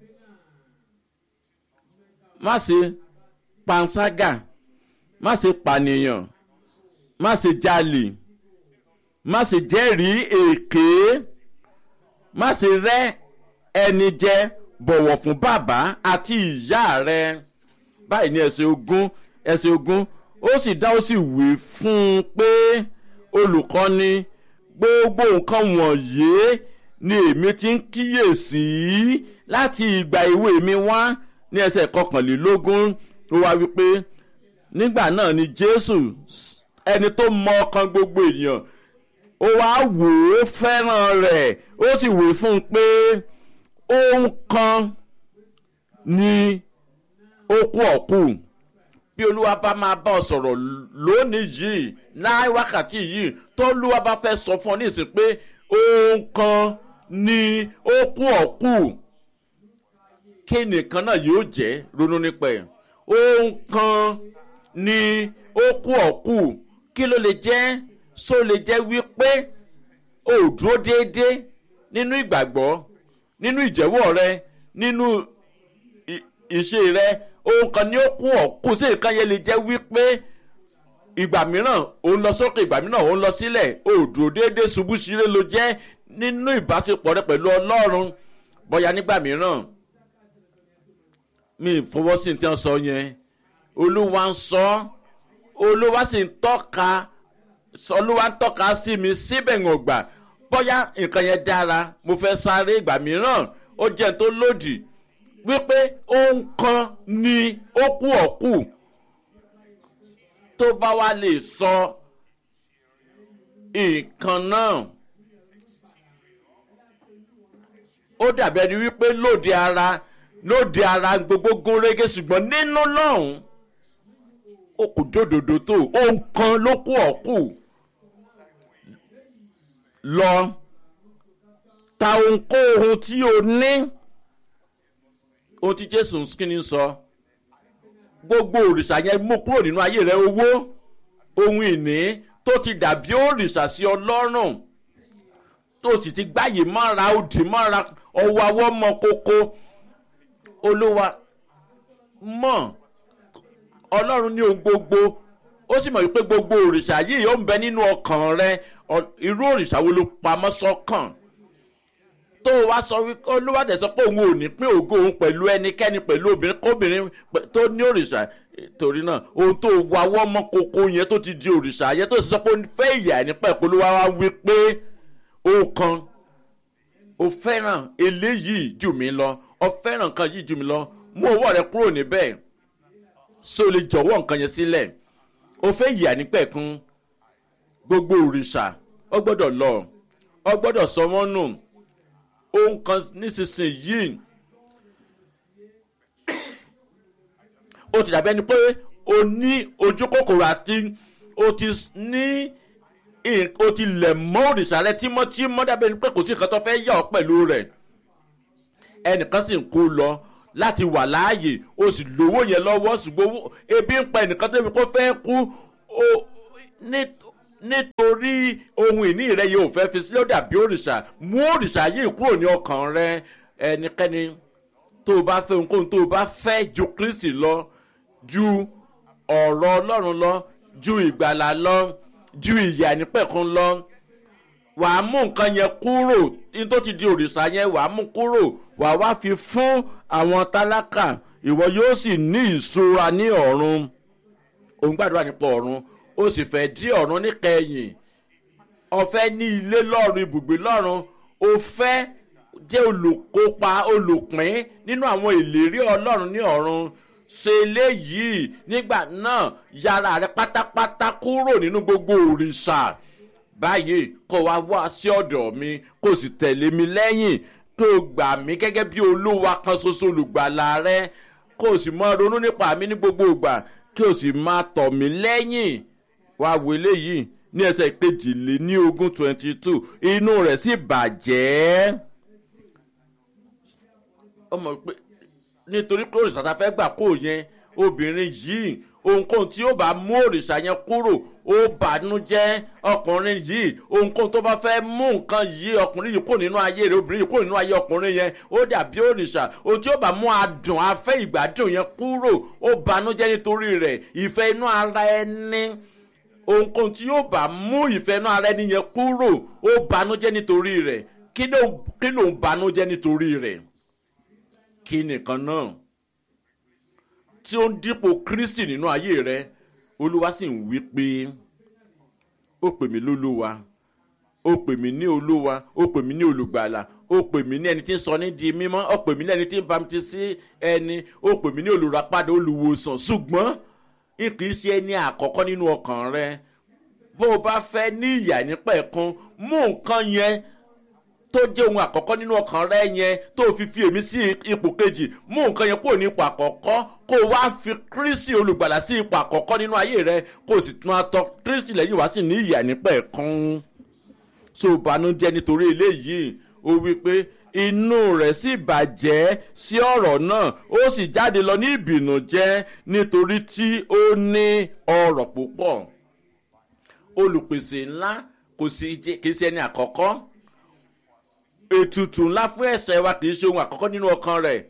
má ṣe panṣágà, má ṣe pànìyàn, má ṣe jalè, má ṣe jẹ́rìí èké, má ṣe rẹ́ ẹni jẹ, bọ̀wọ̀ fún bàbá àti ìyá rẹ. báyìí ní ẹsẹ̀ 20 ó sì dá ó sì wí fún un pé olùkọ́ni, gbogbo nǹkan wọ̀nyí ni èmi ti ń kíyèsí láti ìgbà èwe mi wá. ní ẹsẹ̀ 21 ó wá wípé nígbà náà ni Jésù, ẹni tó mọ ọkàn gbogbo ènìyàn, ó wá wò ó fẹ́ràn rẹ̀, ó sì wí fún un pé ohun kan ni ó kù ọ̀kù. bí olúwa bá máa bá ọ sọ̀rọ̀ lónìí yìí, láì wákàtí yìí, tó olúwa bá fẹ́ sọ fún ọ ní ìsìn pé ohun kan ni ó kù ọ̀kù, kí nìkan náà yóò jẹ́? ronú nípa ẹ̀. ohun kan ni ó kù ọ̀kù, kí ló lè jẹ́? só lè jẹ́ wípé o ò dúró déédéé nínú ìgbàgbọ́, nínú ìjẹ́wọ́ rẹ, nínú ìṣe rẹ. ohun kan ni ó kù ọ̀kù. sí nǹkan yẹn lè jẹ́ wípé ìgbà mìíràn ò ń lọ sókè, ìgbà mìíràn ò ń lọ sílẹ̀, o ò dúró déédéé, ṣubú ṣiré ló jẹ́ nínú ìbáṣepọ̀ rẹ pẹ̀lú Ọlọ́run. bóyá nígbà mìíràn mi fọwọ́ sí ní tí wọ́n sọ yẹn, olúwa ń sọ, olúwa sì ń tọ́ka olúwa ń tọ́ka sí mi síbẹ̀ ń gbà bóyá nǹkan yẹn dára mo fẹ́ sáré ìgbà mìíràn ó jẹ́ tó lòdì wípé ohun kan ni ó kù ọ̀kù tó bá wá lè sọ nǹkan náà ó dàbí ẹni wípé lóde ara gbogbo gúnrégé ṣùgbọ́n nínú lọ́hùn ó kò jódodo tó ohun kan ló kù ọ̀kù lọ ta ohunkóhun tí o ní ohun tí Jésù kíni sọ gbogbo òrìṣà yẹn mú kúrò nínú ayé rẹ owó ohun ìní tó ti dàbí òrìṣà sí ọlọ́run tó sì ti gbáyé mọ́ra òdì mọ́ra ọwọ́ awọ́ mọ́ kókó olúwa mọ̀ ọlọ́run ní ohun gbogbo ó sì mọ̀ wípé gbogbo òrìṣà yìí ó ń bẹ nínú ọkàn rẹ irú òrìṣà wo ló pamọ́ sọ́kàn tó wá sọ wípé olúwa dẹ̀ sọ pé òun ò ní pín ògo òun pẹ̀lú ẹnikẹ́ni pẹ̀lú obìnrin kóbìnrin tó ní òrìṣà torí náà ohun tó wawọ́ mọ́ kókó yẹn tó ti di òrìṣà yẹn tó sì sọ pé ó fẹ́ ìyà nípa ẹ̀kọ́ olúwa wá wí pé ohun kan o fẹ́ràn eléyìí jù mí lọ o fẹ́ràn nǹkan yìí jù mí lọ mú ọwọ́ rẹ kúrò níbẹ̀ so lè jọ̀wọ́ nǹkan yẹn sílẹ̀ o fẹ́ ìyà nípa ẹ̀kún gbogbo òrìṣà ọ gbọ́dọ̀ lọ ọ gbọ́dọ̀ sọ wọ́n nù ohun kan nísinsìnyí ó ti dàbí ẹni pé o ní ojú kòkòrò àti o ti lẹ̀ mọ́ òrìṣà rẹ tímọ́tímọ́ dàbí ẹni pé kò sí nǹkan tó fẹ́ yà ọ́ pẹ̀lú rẹ̀ ẹnìkan sì ń kó lọ láti wà láàyè o sì lówó yẹn lọ́wọ́ ṣùgbọ́n ebi ń pa ẹnìkan tó kó fẹ́ kú nítorí ohun ìní rẹ yìí ò fẹ́ fi sílẹ̀ ó dàbí òrìṣà mú òrìṣà yìí kúrò ní ọkàn rẹ ẹnikẹ́ni tó o bá fẹ́ ohunkóhun tó o bá fẹ́ ju Kristi lọ ju ọ̀rọ̀ Ọlọ́run lọ ju ìgbàlà lọ ju ìyà nípẹ̀kun lọ wàá mú nǹkan yẹn kúrò ní tó ti di òrìṣà yẹn wàá mú kúrò wàá wá fi fún àwọn tálákà ìwọ yóò sì ní ìṣúra ní ọ̀run òun gbàdúrà nípa ọ̀run ó sì fẹ́ dí ọ̀run níkẹyìn ó fẹ́ ní ilé lọ́run ibùgbé lọ́run ó fẹ́ jẹ́ olùkópa olùpín nínú àwọn ìlérí Ọlọ́run ní ọ̀run ṣe eléyìí nígbà náà yára rẹ pátápátá kúrò nínú gbogbo òrìṣà báyìí kó wá wá sí ọ̀dọ̀ mi kó sì tẹ̀lé mi lẹ́yìn kó gbà mí gẹ́gẹ́ bí olúwa kan ṣoṣo olùgbàlà rẹ kó sì máa ronú nípa mi ní gbogbo ìgbà kó sì máa tọ̀ mí lẹ́yìn wá wo eléyìí ní ẹsẹ̀ kejìléníogún 22 inú rẹ̀ sì bàjẹ́ ọmọ pé nítorí pé òrìṣà tá a fẹ́ gbà kó yẹn obìnrin yìí ohunkóhun tí ó bá mú òrìṣà yẹn kúrò ó bànújẹ́ ọkùnrin yìí ohunkóhun tó bá fẹ́ mú nǹkan yìí ọkùnrin yìí kò nínú ayé rẹ̀ obìnrin yìí kò nínú ayé ọkùnrin yẹn ó dàbí òrìṣà ohun tí ó bá mú adùn afẹ́ ìgbádùn yẹn kúrò ó bànújẹ́ nítorí rẹ̀ ìfẹ́ inú ara ẹni ohunkóhun tí yóò bá mú ìfẹ́ inú ara ẹni yẹn kúrò ó bànújẹ́ nítorí rẹ̀ kí ló ń bànújẹ́ nítorí rẹ̀ kí nìkan náà tí ó ń dípò Kristi nínú ayé rẹ olúwa sì ń wí pé ó pè mí lólúwa ó pè mí ní olúwa ó pè mí ní olùgbàlà ó pè mí ní ẹni tí ń sọ ní di mímọ́ ó pè mí ní ẹni tí ń bamtí sí ẹni ó pè mí ní olùràpadà olùwòsàn ṣùgbọ́n kì í ṣe ẹni àkọ́kọ́ nínú ọkàn rẹ bó o bá fẹ́ ní ìyà nípẹ̀kun mú nǹkan yẹn tó jẹ́ ohun àkọ́kọ́ nínú ọkàn rẹ yẹn tó fi èmi sí ipò kejì mú nǹkan yẹn kúrò ní ipò àkọ́kọ́ kó o wá fi Kristi olùgbàlà sí ipò àkọ́kọ́ nínú ayé rẹ kó o sì tún atọ́ Kristi lẹ́yìn wá sí ní ìyà nípẹ̀kun so bànújẹ́ nítorí eléyìí ó wí pé inú rẹ̀ sì bàjẹ́ sí ọ̀rọ̀ náà ó sì jáde lọ ní ìbìnújẹ́ nítorí tí ó ní ọrọ̀ púpọ̀ olùpèsè ńlá kì í ṣe ẹni àkọ́kọ́ ètùtù ńlá fún ẹ̀ṣẹ̀ wa kì í ṣe ohun àkọ́kọ́ nínú ọkàn rẹ̀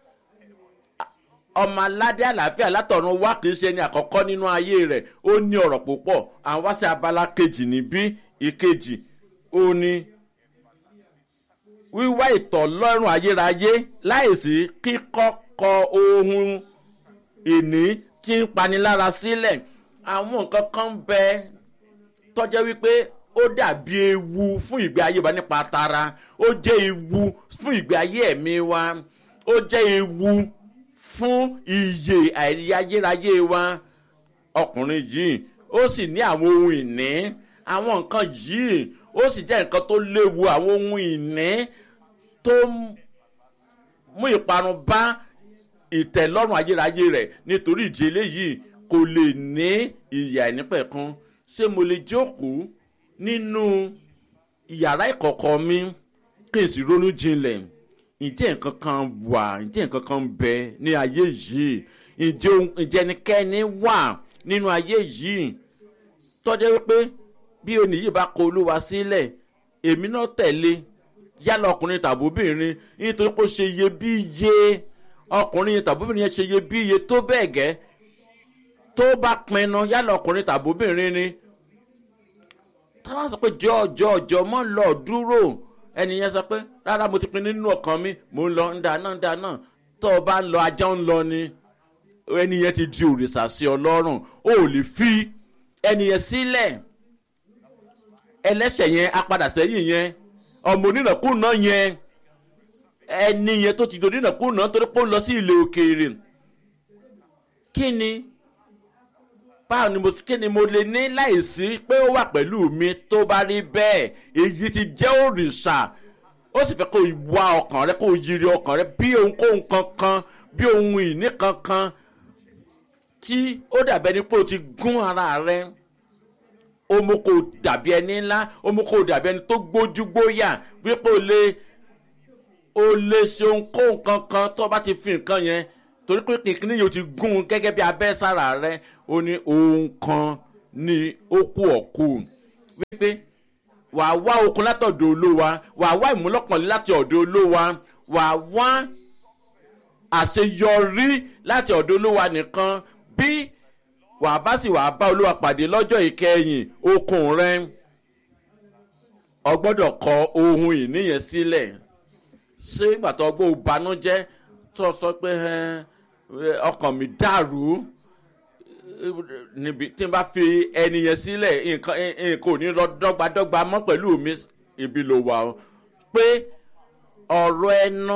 ọmọ aládé àlàáfíà látọ̀run wá kì í ṣe ẹni àkọ́kọ́ nínú ayé rẹ̀ ó ní ọ̀rọ̀ púpọ̀ àwọn wá sí abala kejì níbí ìkejì ó ní wíwá ìtọ́lọ́rùn ayérayé láìsí kíkọ́kọ́ ohun ìní tí ń panilára sílẹ̀ àwọn nǹkan kan ń bẹ tọ́jẹ́ wípé ó dàbí ewu fún ìgbé ayé wa nípa tara, ó jẹ́ ewu fún ìgbé ayé ẹ̀mí wa, ó jẹ́ ewu fún ìyè ayérayé wa. Ọkùnrin yìí ó sì ní àwọn ohun ìní, àwọn nǹkan yìí ó sì jẹ́ nǹkan tó léwu, àwọn ohun ìní tó mú ìparun bá ìtẹ́lọ́rùn ayérayé rẹ̀. Nítorí ìdí eléyìí kò lè ní ìyè àìnípẹ̀kun. Ṣé mo lè jókòó nínú yàrá ìkọ̀kọ̀ mi kí n sì ronú jinlẹ̀? Ǹjẹ́ nǹkan kan wà, ǹjẹ́ nǹkan kan ń bẹ ní ayé yìí? Ǹjẹ́ ẹnikẹ́ni wà nínú ayé yìí tọ́jẹ́ wípé bí oní yìí bá kọ Olúwa sílẹ̀, èmi náà tẹ̀lé, yálà ọkùnrin tàbí obìnrin, nítorí pé ó ṣe iyebíye. Ọkùnrin tàbí obìnrin yẹn ṣe iyebíye tó bẹ́ẹ̀ gẹ́ tó bá pinnu, yálà ọkùnrin tàbí obìnrin ni, táwọn sọ pé jọ̀ọ́ mọ́ lọ dúró, ẹni yẹn sọ pé rárá, mo ti pinnu nínú ọkàn mi, mo ń lọ ń dáná tó o bá ń lọ ajá ń lọ ni. Ẹni yẹn ti di òrìṣà sí Ọlọ́run. O ò lè fi ẹni yẹn sílẹ̀. Ẹlẹ́ṣẹ̀ yẹn, apadà sẹ́yìn yẹn, ọmọ onínàkúnà yẹn, ẹni yẹn tó ti di onínàkúnà torí pé ó lọ sí ilẹ̀ òkèèrè. Kí ni mo lè ní láìsí pé ó wà pẹ̀lú mi? Tó bá rí bẹ́ẹ̀, èyí ti jẹ́ òrìṣà. Ó sì fẹ́ kó wá ọkàn rẹ, kó yiri ọkàn rẹ bí ohunkóhun kankan, bí ohun ìní kankan tí ó dàbí ẹni pé o ti gún ara rẹ. Ó mú kó dàbí ẹni ńlá, ó mú kó dàbí ẹni tó gbójúgbóyà wípé o lè ṣe ohunkóhun kankan tó bá ti fi nǹkan yẹn, torí pé kìnkìnní yóò ti gún un gẹ́gẹ́ bí abẹ́ sára rẹ. Ó ní ohun kan ní ó kú ọ̀kú wípé wàá wá okun látọ̀dọ̀ Olúwa, wàá wá ìmúlọ́kànlé láti ọ̀dọ̀ Olúwa, wàá wá àṣeyọrí láti ọ̀dọ̀ Olúwa nìkan. Bí wàá bá Olúwa pàdé lọ́jọ́ ìkẹyìn, okun rẹ, o gbọ́dọ̀ kọ ohun ìní yẹn sílẹ̀. Ṣé ìgbà tó gbọ́ ìbànújẹ́ tó sọ pé ọkàn mi dàrú, níbi tí n bá fi ẹni yẹn sílẹ̀, nǹkan ò ní lọ dọ́gbadọ́gba mọ́ pẹ̀lú mi? Ibi ló wà ó pé ọ̀rọ̀ ẹnu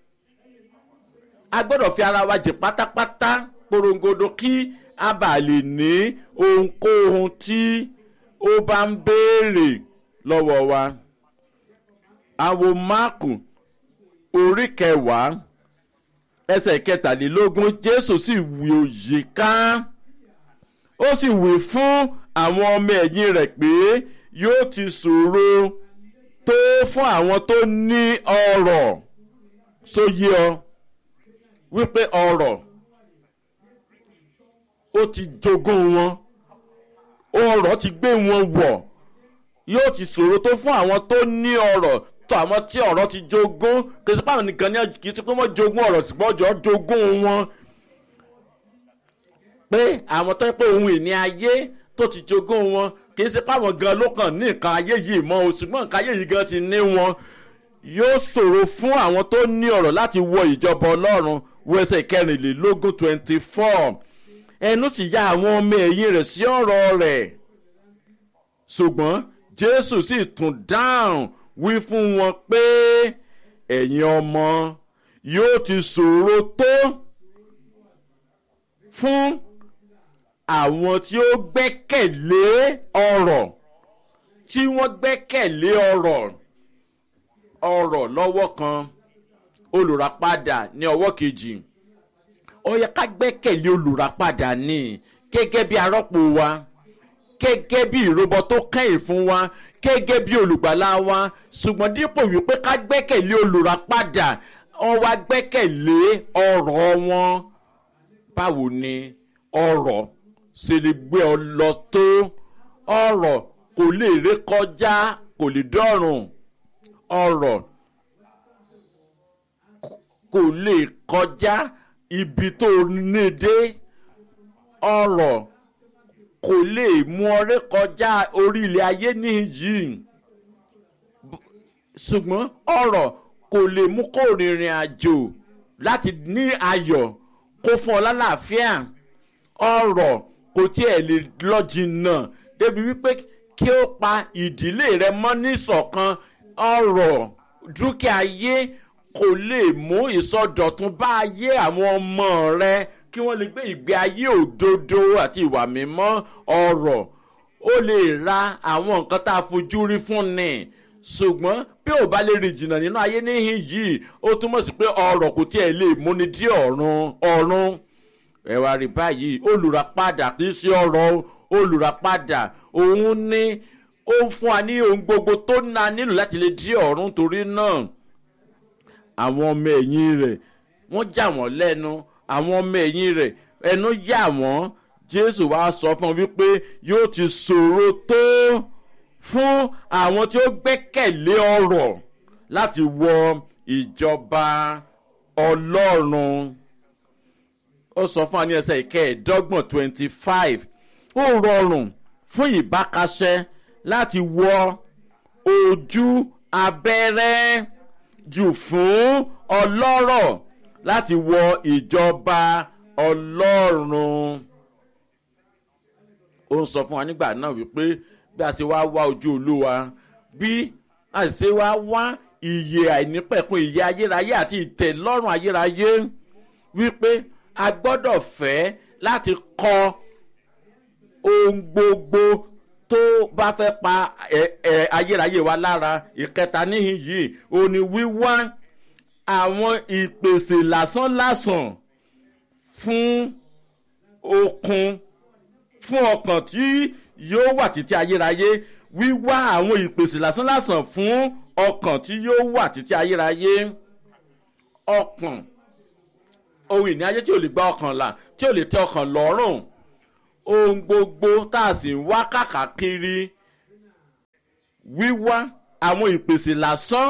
a gbọ́dọ̀ fi ara wa jì pátápátá porongodo kí a bá lè ní ohunkóhun tí ó bá ń béèrè lọ́wọ́ wa. Àwo Máàkù orí 10 ẹsẹ̀ 23, Jésù sì wí òyì ká, ó sì wí fún àwọn ọmọ ẹ̀yìn rẹ̀ pé yóò ti ṣòro tó fún àwọn tó ní ọrọ̀. Sóyé ọ wípé ọrọ̀ ó ti jogún wọn, ọrọ̀ ti gbé wọn wọ̀. Yóò ti ṣòro tó fún àwọn tó ní ọrọ̀, tó àwọn tí ọrọ̀ ti jogún. Kì í ṣe pé àwọn nìkan ní, kì í ṣe pé wọ́n jogún ọrọ̀, ṣùgbọ́n ọjọ́ jogún wọn. Pé àwọn tó ń pè ohun ìní ayé tó ti jogún wọn, kì í ṣe pé àwọn gan ló kàn ní nǹkan ayé yìí mọ́ o, ṣùgbọ́n nǹkan ayé yìí gan ti ní wọn. Yóò ṣòro fún àwọn tó ní ọrọ̀ láti wọ ìjọba Ọlọ́run. Ẹsẹ̀ 24, ẹnu sì ya àwọn ọmọ ẹ̀yìn rẹ̀ sí ọ̀rọ̀ rẹ̀. Ṣùgbọ́n Jésù sì tún dáhùn wí fún wọn pé ẹ̀yin ọmọ, yóò ti ṣòro tó fún àwọn tí ó gbẹ́kẹ̀lé ọrọ̀, tí wọ́n gbẹ́kẹ̀lé ọrọ̀ lọ́wọ́ kan, olùràpadà ní ọwọ́ kejì. Ó yẹ ká gbẹ́kẹ̀lé olùràpadà ní gẹ́gẹ́ bí arọ́pò wa, gẹ́gẹ́ bí ìrúbọ tó kẹ́yìn fún wa, gẹ́gẹ́ bí olùgbàlà wa. Ṣùgbọ́n dípò wípé ká gbẹ́kẹ̀lé olùràpadà, wọ́n wá gbẹ́kẹ̀lé ọrọ̀ wọn. Báwo ni ọrọ̀ ṣe lè gbé ọ lọ tó? Ọrọ̀ kò lè rékọjá, kò lè dọ́rùn. Ọrọ̀ kò lè kọjá ibi tó ní dé. Ọrọ̀ kò lè mú ọ rékọjá orí ilẹ̀ ayé níyì. Ṣùgbọ́n ọrọ̀ kò lè mú kó rìnrìn àjò láti ní ayọ̀, kó fún ọ lálàáfíà. Ọrọ̀ kò tiẹ̀ lè lọ jìnnà débi wípé kí ó pa ìdílé rẹ mọ́ níṣọ̀kan. ọrọ̀ dúkìá ayé kò lè mú ìsọdọ̀tun bá ayé àwọn ọmọ rẹ kí wọ́n lè gbé ìgbé ayé òdodo àti ìwà mímọ́. ọrọ̀ ó lè ra àwọn nǹkan tá a fojú rí fún ni, ṣùgbọ́n bí ò bá lè rìn jìnnà nínú ayé níhìn yìí ó túmọ̀ sí pé ọrọ̀ kò tiẹ̀ lè múni dí ọ̀run. ẹ wá rí báyìí, olùràpadà kì í ṣe ọrọ̀. olùràpadà òun ni ó ń fún wa ní ohun gbogbo tó ná nílò láti lè dí ọ̀run. torí náà àwọn ọmọ ẹ̀yìn rẹ̀ wọ́n já wọ́n lẹ́nu. àwọn ọmọ ẹ̀yìn rẹ̀ ẹnu yà wọ́n. Jésù wá sọ fún wọn wípé yóò ti ṣòro tó fún àwọn tí ó gbẹ́kẹ̀lé ọrọ̀ láti wọ ìjọba Ọlọ́run. ó sọ fún wa ní ẹsẹ̀ ìkẹẹ̀ẹ́dọ́gbọ̀n 25. ó rọrùn fún ìbákasẹ́ láti wọ ojú abẹ́rẹ́ jù fún ọlọ́rọ̀ láti wọ ìjọba Ọlọ́run. ó ń sọ fún wa nígbà náà wípé bí a ṣe wá wá ojú Olúwa, bí a ṣe wá wá ìyè àìnípẹ̀kun, ìyè ayérayé àti ìtẹ̀lọ́rùn ayérayé, wípé a gbọ́dọ̀ fẹ́ láti kọ ohun gbogbo tó bá fẹ́ pa ayérayé wa lára. ìkẹta níhìn yìí ó ní wíwá àwọn ìpèsè lásánlàsàn fún okun fún ọkàn tí yóò wà títí ayérayé. wíwá àwọn ìpèsè lásánlàsàn fún ọkàn tí yóò wà títí ayérayé. ọkàn ohun ìní ayé tí ò lè gba ọkàn là, tí ò lè tẹ́ ọkàn lọ́rùn. ohun gbogbo tá a sì ń wá káàkiri, wíwá àwọn ìpèsè lásán.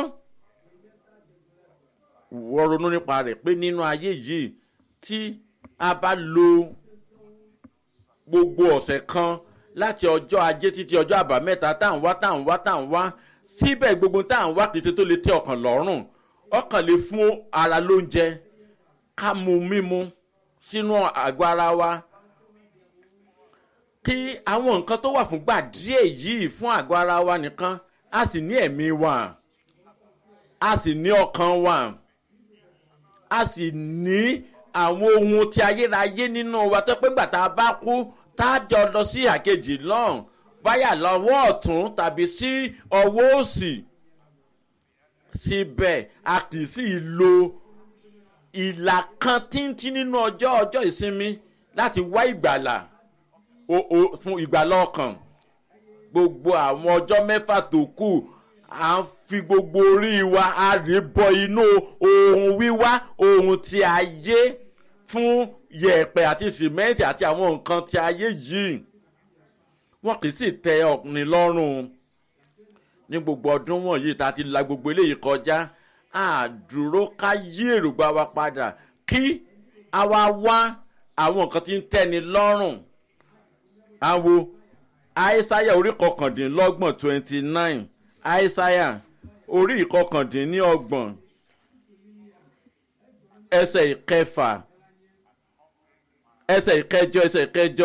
wọ́n ronú nípa rẹ̀ pé nínú ayé yìí tí a bá lo gbogbo ọ̀sẹ̀ kan láti ọjọ́ ajé títí ọjọ́ àbámẹ́ta tá à ń wá síbẹ̀ gbogbo tá à ń wá kìí ṣe tó lè tẹ́ ọkàn lọ́rùn. ọkàn lè fún ara lóúnjẹ, ká mu mímu sínú àgọ́ ara wa, kí àwọn nǹkan tó wà fúngbà díẹ̀ yìí fún àgọ́ ara wa nìkan. a sì ní ẹ̀mí wa, a sì ní ọkàn wa, a sì ní àwọn ohun tí ayérayé nínú wa tó pé gbà tá a bá kú tá a jọ lọ sí àkejì lọ́hùn, báyà lọ́wọ́ ọ̀tún tàbí sí ọwọ́ òsì. síbẹ̀ a kì í sì lo ìlà kan tíntín nínú ọjọ́ ìsinmi láti wá ìgbàlà fún ìgbàlà ọkàn. gbogbo àwọn ọjọ́ mẹ́fà tó kù à ń fi gbogbo orí wa a rí bọ inú ohun wíwá, ohun tí ayé fún yẹ̀pẹ̀ àti sìmẹ́ǹtì àti àwọn nǹkan tí ayé yìí. wọ́n kì í sì tẹ ọkùnrin lọ́rùn. ní gbogbo ọdún wọ̀nyí tá a ti la gbogbo eléyìí kọjá, àdúró ká yí èròǹgbà wa padà kí a wá wá àwọn nǹkan tí ń tẹ́ni lọ́rùn. àwo Aísáyà orí 29. Aísáyà orí 29 ẹsẹ̀ ìkẹfà, ẹsẹ̀ ìkẹjọ.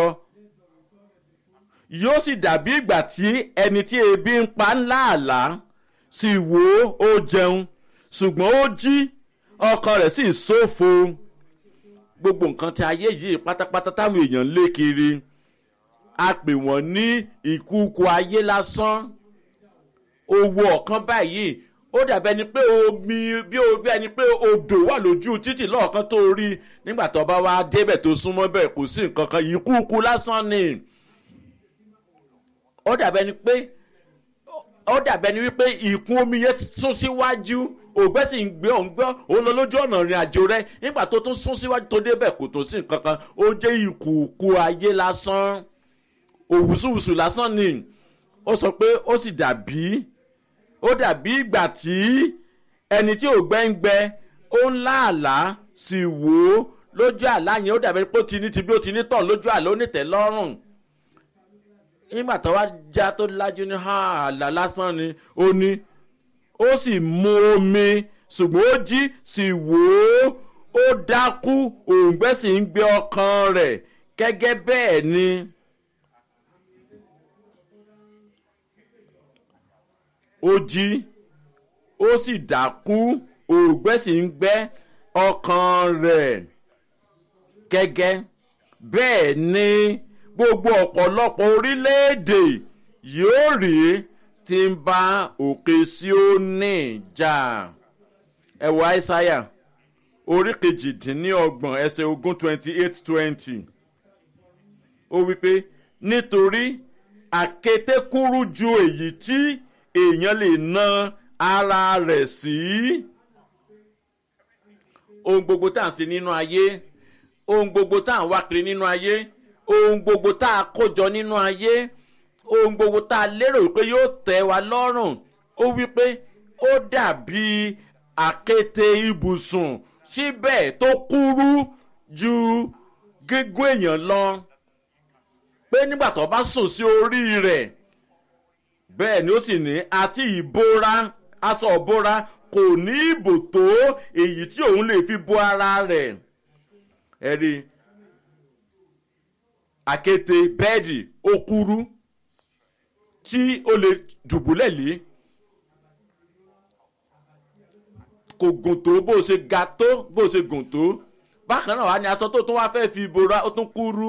yóò sì dàbí ìgbà tí ẹni tí ebi ń pa ńlá àlá, sì wò ó jẹun, ṣùgbọ́n ó jí ọkàn rẹ̀ sì ṣófo. gbogbo nǹkan tí ayé yìí pátápátá táwọn èèyàn lé kiri, a pè wọ́n ní ìkúùkù ayé lásán. owó ọ̀kan báyìí ó dàbí ẹni pé omi bí ẹni pé odò wà lójú títì lọ́ọ̀kan tó rí, nígbà tó bá wá débẹ̀ tó súnmọ́ bẹ́ẹ̀ kò sí nǹkan kan, ìkúùkù lásán ni. ó dàbí ẹni wípé ìkún omi yẹn sún síwájú, ògbẹ́ sì ń gbé òun lọ lójú ọ̀nà ìrìn àjò rẹ̀, nígbà tó tún sún síwájú tó débẹ̀ kò tó sí nǹkan kan. ó jẹ́ ìkúùkù ayé lásán, òwúsùwùsù lásán ni. ó sọ pé ó dàbí ìgbà tí ẹni tí ò gbẹ́ngbẹ́ ó ń lá àlá, sì wò ó lójú àlá yẹn, ó dàbí pé ó ti ní ti bí ó ti ní tàn lójú àlá, ó ní tẹ́ lọ́rùn. nígbà tó wá já tó lájú ní àlá lásán ni. ó sì mu omi, ṣùgbọ́n ó jí sì wò ó dákú, òǹgbẹ sì ń gbé ọkàn rẹ̀. gẹ́gẹ́ bẹ́ẹ̀ ni ó jí ó sì dákú òògbẹ sì ń gbẹ́ ọkàn rẹ̀ gẹ́gẹ́ bẹ́ẹ̀ ni gbogbo ọ̀pọ̀lọpọ̀ orílẹ̀-èdè yóò rí tí ń bá òkè Síónì jà. ẹ wo Aísáyà orí kejìdínlọ́gbọ̀n ẹsẹ̀ 28-20 ó wí pé nítorí àkété kúrú ju èyí tí èèyàn lè na ara rẹ̀ sí. ohun gbogbo tá à ń ṣe nínú ayé, ohun gbogbo tá à ń wá kiri nínú ayé, ohun gbogbo tá a kójọ nínú ayé, ohun gbogbo tá a lérò wípé yóò tẹ́ wa lọ́rùn, ó wípé ó dàbí àkété ibùsùn síbẹ̀ tó kúrú ju gígùn èèyàn lọ, pé nígbà tó bá sùn sí orí rẹ̀ bẹ́ẹ̀ ni ó sì ní àti ìbora aṣọ ìbora kò ní ìbò tó èyí tí òun lè fi bo ara rẹ̀. ẹ rí àkété bẹ́ẹ̀dì ó kúrú tí ó lè dùbúlẹ̀ lé, kò gùn tó bó ṣe ga tó bó ṣe gùn tó, bákan náà wá ní aṣọ tó tún wá fẹ́ fi bora ó tún kúrú.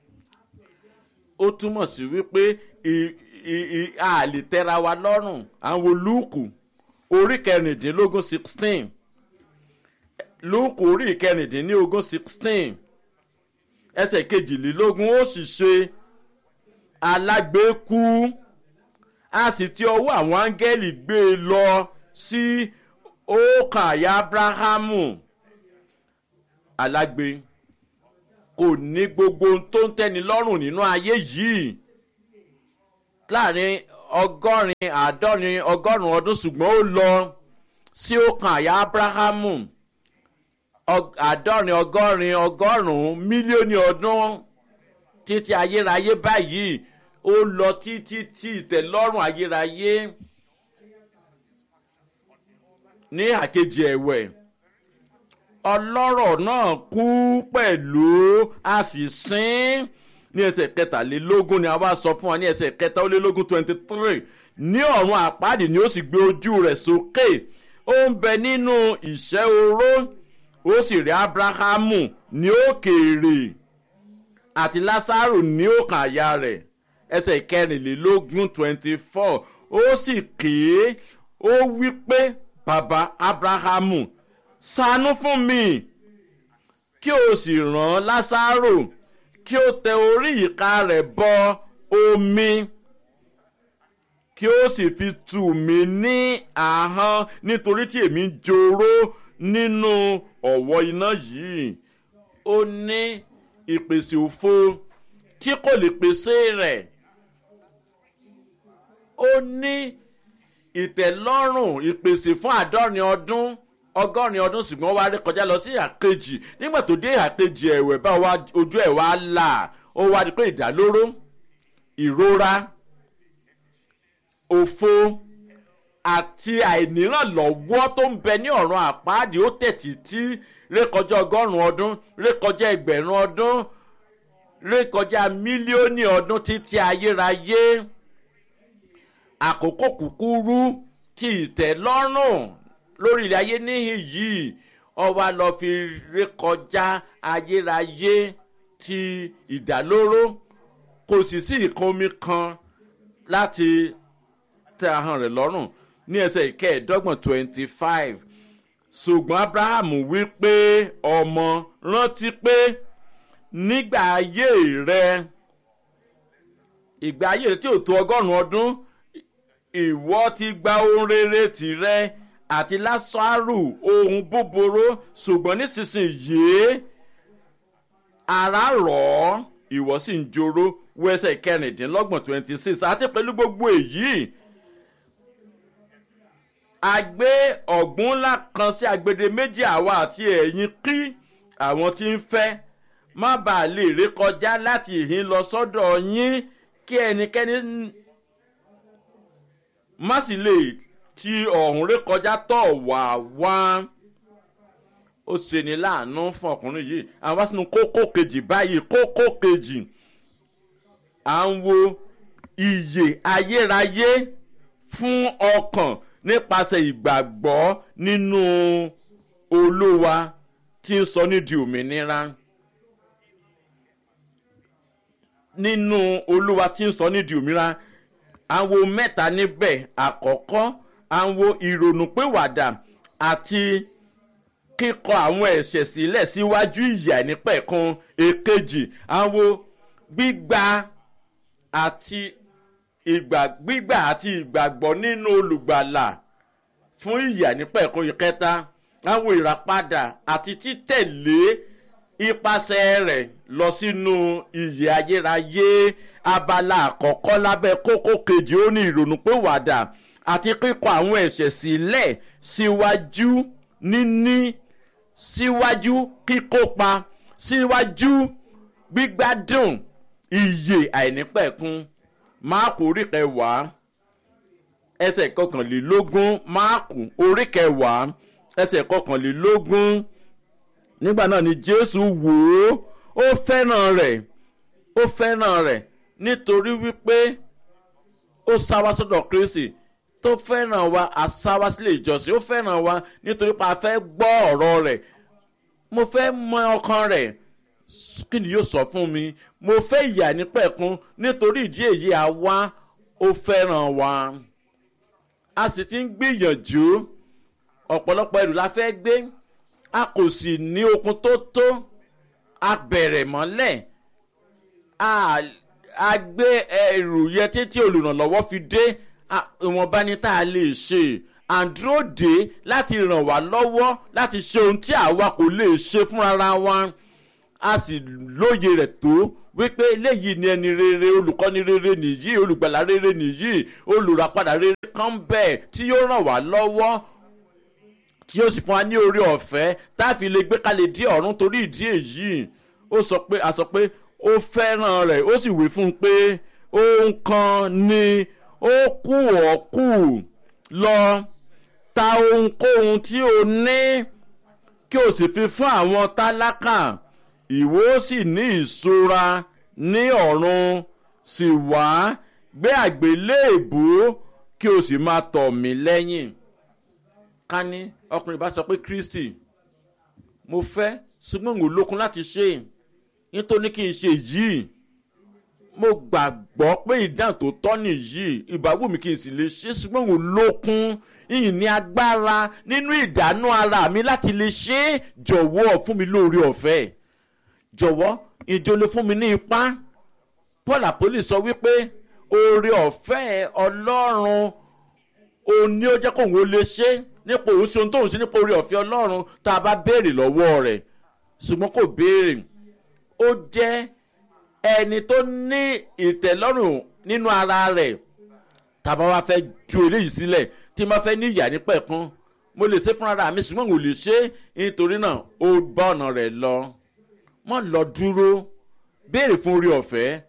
ó túmọ̀ sí wípé a lè tẹ́ra wa lọ́rùn. àwọn Lúùkù orí 16 Lúùkù orí 16 ẹsẹ̀ 22 ó sì ṣe alágbèékú a sì ti ọwọ́ àwọn áńgẹ́lì gbé e lọ sí ọkàn àyà Ábúráhámù. alágbe kò ní gbogbo ohun tó ń tẹ́ni lọ́rùn nínú ayé yìí láàrin ọgọ́rùn-ún ọdún, ṣùgbọ́n ó lọ sí ọkàn àyà Ábúráhámù ọgọ́rùn-ún mílíọ̀nù ọdún títí ayérayé báyìí. ó lọ títí tí ìtẹ́lọ́rùn ayérayé. ní àkejì ẹ̀wẹ̀ ọlọ́rọ̀ náà kú pẹ̀lú a sì sin ní ẹsẹ̀ 23 ni a wá sọ fún wa ní ẹsẹ̀ 23 ní ọ̀run àpáàdì ni ó sì gbé ojú rẹ̀ sókè, ó ń bẹ nínú ìṣẹ́ oró, ó sì rí Ábúráhámù ní òkèèrè àti Lásárù ní ọkàn àyà rẹ̀. ẹsẹ̀ 24 ó sì ké ó wí pé bàbá Ábúráhámù ṣàánú fún mi kí o sì rán Lásárù kí o tẹ orí ìka rẹ̀ bọ omi kí o sì fi tù mí ní ahọ́n nítorí tí èmi ń joró nínú ọ̀wọ́ iná yìí. ó ní ìpèsè òfo tí kò lè pèsè rẹ̀, ó ní ìtẹ́lọ́rùn ìpèsè fún 100 ọdún ṣùgbọ́n wá rí kọjá lọ sí àkejì. nígbà tó dé àkejì ẹ̀wẹ̀ bá ojú ẹ̀ wá là, ó wá rí pé ìdálóró, ìrora, òfo àti àìnírànlọ́wọ́ tó ń bẹ ní ọ̀run àpáàdì ó tẹ̀tí tí rékọjá 100 ọdún, rékọjá 1000 ọdún, rékọjá mílíọ̀nù ọdún títí ayérayé. àkókò kúkúrú tí ìtẹ́lọ́rùn lórí ilẹ̀ ayé níhìn yìí ó wá lọ fi rékọjá ayérayé ti ìdálóró. kò sì sí ìkan omi kan láti tẹ ahọ́n rẹ̀ lọ́rùn. ní ẹsẹ̀ 25 ṣùgbọ́n Ábúráhámù wí pé ọmọ rántí pé nígbà ayé rẹ ìgbà ayé rẹ tí ò tó 100 ọdún ìwọ ti gba ohun rere tìrẹ àti Lásárù ohun búburú, ṣùgbọ́n nísinsìnyí ara rọ̀ ọ́ ìwọ sì ń joró. wẹ́sẹ̀ 26 àti pẹ̀lú gbogbo èyí a gbé ọ̀gbun ńlá kan sí agbede méjì àwa àti ẹ̀yin kí àwọn tí ń fẹ́ má bàa lè rékọjá láti ìhín lọ sọ́dọ̀ yín, kí ẹnikẹ́ni má sì lè ti ọ̀hún rékọjá tọ̀ wá wá. ó ó ṣeni láàánú fún ọkùnrin yìí. àwọn wá sínú kókó kejì báyìí. kókó kejì à ń wo ìyè ayérayé fún ọkàn nípasẹ̀ ìgbàgbọ́ nínú Olúwa tí ń sọ ní di òmìnira. nínú Olúwa tí ń sọ ní di òmìnira. àwọn mẹ́ta níbẹ̀. àkọ́kọ́ àwọn ìrònúpìwàdà àti kíkọ àwọn ẹ̀ṣẹ̀ sílẹ̀ síwájú ìyà nípẹ̀kun. èkejì àwọn gbígbà àti ìgbàgbọ́ nínú olùgbàlà fún ìyà nípẹ̀kun. ìkẹta àwọn ìràpadà àti títẹ̀lé ipasẹ̀ rẹ̀ lọ sínú ìyè ayérayé. abala àkọ́kọ́ lábẹ́ kókó kejì ó ní ìrònúpìwàdà àti kíkọ àwọn ẹ̀ṣẹ̀ sílẹ̀ síwájú níní síwájú kíkópa síwájú gbígbádùn ìyè àìnípẹ̀kun. máàkù orí kẹwàá ẹsẹ̀ kọkànlélógún. máàkù orí kẹwàá ẹsẹ̀ kọkànlélógún. nígbà náà ni Jésù wò ó fẹ́ràn rẹ̀ nítorí wípé ó sá wá sọ́dọ̀ Kristi tó fẹ́ràn wa àsáwá sílé ìjọsìn. ó fẹ́ràn wa nítorí pé a fẹ́ gbọ́ ọ̀rọ̀ rẹ̀. mo fẹ́ mọ ọkàn rẹ̀. kí ni yóò sọ fún mi? mo fẹ́ ìyà nípẹ̀kun. nítorí ìdí èyí àwa ó fẹ́ràn wa. a sì ti ń gbìyànjú ọ̀pọ̀lọpọ̀ ẹrù la fẹ́ gbé. a kò sì ní okun tó. a bẹ̀rẹ̀ mọ́lẹ̀. a gbé ẹrù yẹ títí olùrànlọ́wọ́ fi dé. ìwọ̀nba ni tá a lè ṣe. àdúró dé láti ràn wá lọ́wọ́ láti ṣe ohun tí àwa kò lè ṣe fúnra wa. a sì lóye rẹ̀ tó wípé eléyìí ni ẹni rere, olùkọ́ni rere nìyí, olùgbàlà rere nìyí, olùràpadà rere kan bẹ́ẹ̀ tí yóò ràn wá lọ́wọ́ tí yóò sì fún wa ní oore ọ̀fẹ́ tá a fi lè gbé kalẹ̀ dí ọ̀run. torí ìdí èyí a sọ pé ó fẹ́ràn rẹ̀. ó sì wí fún un pé ohun kan ni ó kù ọ́ kù. lọ ta ohunkóhun tí o ní kí o sì fi fún àwọn tálákà. ìwọ sì ní ìṣúra ní ọ̀run. sì wá gbé àgbélébùú kí o sì máa tọ̀ mí lẹ́yìn. ká ní ọkùnrin bá sọ pé Kristi mo fẹ́ ṣùgbọ́n mo lókun láti ṣe nítorí kí n ṣe yìí. mo gbàgbọ́ pé ìdáhùn tó tọ́ nìyí. ìbáwò mi kì í sì lè ṣe ṣùgbọ́n mo lókun ìyìn ní agbára nínú ìdáná ara mi láti lè ṣe é. jọ̀wọ́ fún mi lóore ọ̀fẹ́. jọ̀wọ́ ìjọ lè fún mi ní ipá. Paul àpólì sọ wípé oore ọ̀fẹ́ Ọlọ́run òun ni ó jẹ́ kóun ó lè ṣe nípa òun ṣe ohun tóun ṣe nípa oore ọ̀fẹ́ Ọlọ́run tá a bá béèrè lọ́wọ́ rẹ̀. ṣùgbọ́n kò béèrè. ó jẹ́ ẹni tó ní ìtẹ́lọ́rùn nínú ara rẹ̀. tàbá wa fẹ́ ju eléyìí sílẹ̀ tí mo fẹ́ ní ìyà nípẹ̀kun mo lè ṣe fúnra mi ṣùgbọ́n mo lè ṣe nítorí náà ó bá ọ̀nà rẹ̀ lọ. mọ́ lọ dúró béèrè fún oore ọ̀fẹ́.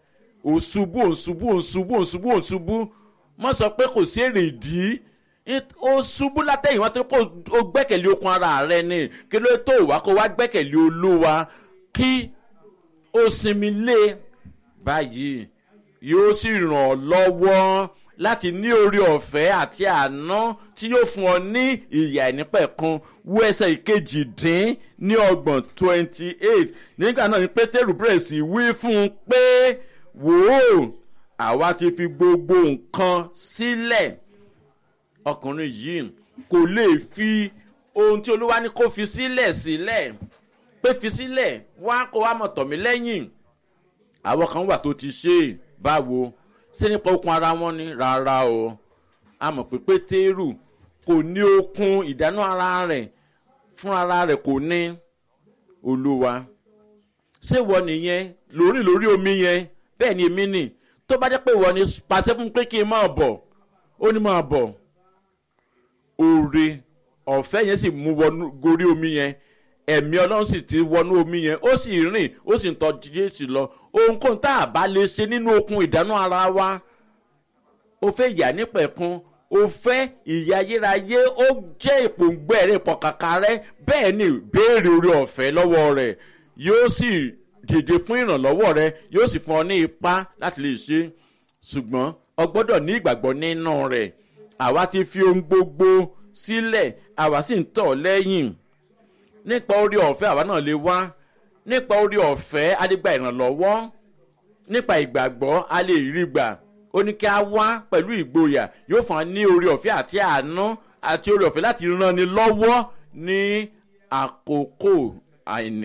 òṣùbù mọ́ sọ pé kò sí èrè ìdí. ó ṣubú látẹ̀yìn wọn tó kó o gbẹ́kẹ̀lé okun ara rẹ ni. kí ló tó wá kó wá gbẹ́kẹ̀lé Olúwa kí ó sinmi lé. báyìí yóò sì ràn ọ́ lọ́wọ́ láti ní oore ọ̀fẹ́ àti àánú tí yóò fún ọ ní ìyà ìnípẹ̀kun. wo ẹsẹ̀ ìkejì-dín-ní-ọgbọ̀n 28. nígbà náà ni Pétérù bẹ̀rẹ̀ sí wí fún un pé wò ó àwa ti fi gbogbo nǹkan sílẹ̀. ọkùnrin yìí kò lè fi ohun tí Olúwa ní kó fi sílẹ̀ pé fi sílẹ̀ wá kó wá mọ̀ tọ̀ mí lẹ́yìn. àwọn kan wà tó ti ṣe báwo ṣé nípa okun ara wọn ni rárá o. a mọ̀ pé Pétérù kò ní okun ìdáná ara rẹ̀ fún ara rẹ̀ kò ní. Olúwa ṣé ìwọ nìyẹn lórí omi yẹn? bẹ́ẹ̀ ni èmi nì. tó bá jẹ́ pé ìwọ ni pàṣẹ fún pé kí n máa bọ̀. ó ní máa bọ̀. oore ọ̀fẹ́ yẹn sì mú wọnú gorí omi yẹn. ẹ̀mí Ọlọ́run sì ti wọnú omi yẹn. ó sì rìn ó sì ń tọ́ Jésù lọ. ohunkóhun tá a bá lè ṣe nínú okun ìdáná ara wa. ó fẹ́ yà nípẹ̀kun o fẹ́ ìyà ayérayé ó jẹ́ ìpòǹgbẹ rẹ ìpọ̀kàkà rẹ bẹ́ẹ̀ ni béèrè oore ọ̀fẹ́ lọ́wọ́ rẹ̀ yóò sì dìde fún ìrànlọ́wọ́ rẹ yóò sì fún ọ ní ipá láti lè ṣe ṣùgbọ́n o gbọ́dọ̀ ní ìgbàgbọ́ nínú rẹ̀ àwa ti fi ohun gbogbo sílẹ̀ àwa sì ń tọ̀ lẹ́yìn nípa oore ọ̀fẹ́ àwa náà lè wá nípa oore ọ̀fẹ́ a lè gba ìrànlọ́wọ́ nípa ìgbàgbọ́ a lè rí gbà ó ní kí a wá pẹ̀lú ìgboyà yóò fún wa ní oore ọ̀fẹ́ àti àánú àti oore ọ̀fẹ́ láti ràn ni lọ́wọ́ ní àkókò àìní.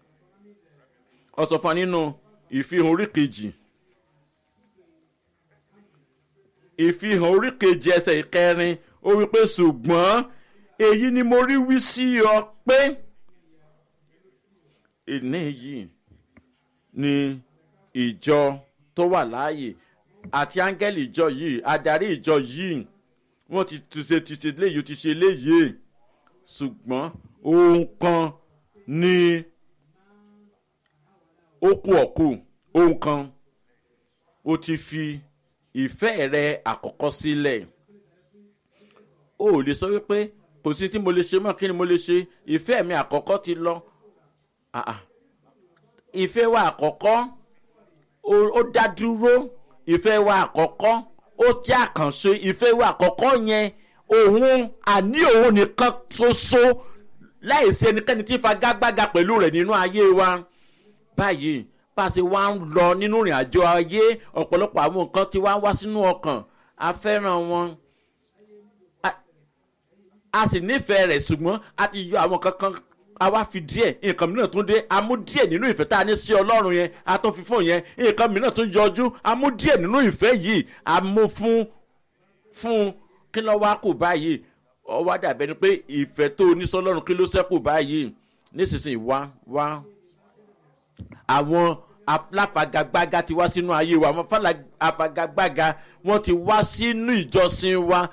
ó sọ fún wa nínú ìfihàn orí kejì ẹsẹ̀ ìkẹrin ó wí pé ṣùgbọ́n èyí ni mo rí wí sí ọ pé ìní yìí ni ìjọ tó wà láàyè àti áńgẹ́lì ìjọ yìí adarí ìjọ yìí wọ́n ti ṣe léyìí ti ṣe léyìí ṣùgbọ́n ohun kan ni ó kù ọ̀kù ohun kan ó ti fi ìfẹ́ rẹ àkọ́kọ́ sílẹ̀ o ò lè sọ wípé kò sí tí mo lè ṣe mọ́ kí ni mo lè ṣe ìfẹ́ mi àkọ́kọ́ ti lọ ìfẹ́ wa àkọ́kọ́ ó dá dúró ìfẹ́ wa àkọ́kọ́ ó jẹ́ àkànṣe ìfẹ́ wa àkọ́kọ́ yẹn òun nìkan ṣoṣo láìsí ẹnikẹ́ni tí fagagbága pẹ̀lú rẹ̀ nínú ayé wa báyìí bá a ṣe wá ń lọ nínú ìrìn àjò ayé ọ̀pọ̀lọpọ̀ àwọn nǹkan tí wá ń wá sínú ọkàn a fẹ́ràn wọn a sì nífẹ̀ẹ́ rẹ̀ ṣùgbọ́n a ti yọ àwọn kankan a wá fi díẹ̀ nǹkan mìíràn tún dé a mú díẹ̀ nínú ìfẹ́ tá a ní sí ọlọ́run yẹn a tó fi fún yẹn nǹkan mìíràn tún yọjú a mú díẹ̀ nínú ìfẹ́ yìí a mú fún kí ló wá kù báyìí ó wá dàbẹ́ ni pé ìfẹ́ tó o ní sọ́lọ́run kí ló ṣẹ́kù báyìí nísinsìnyí wá àwọn aláfagagbága ti wá sínú ayé wa àwọn afagagbága wọ́n ti wá sínú ìjọsìn wa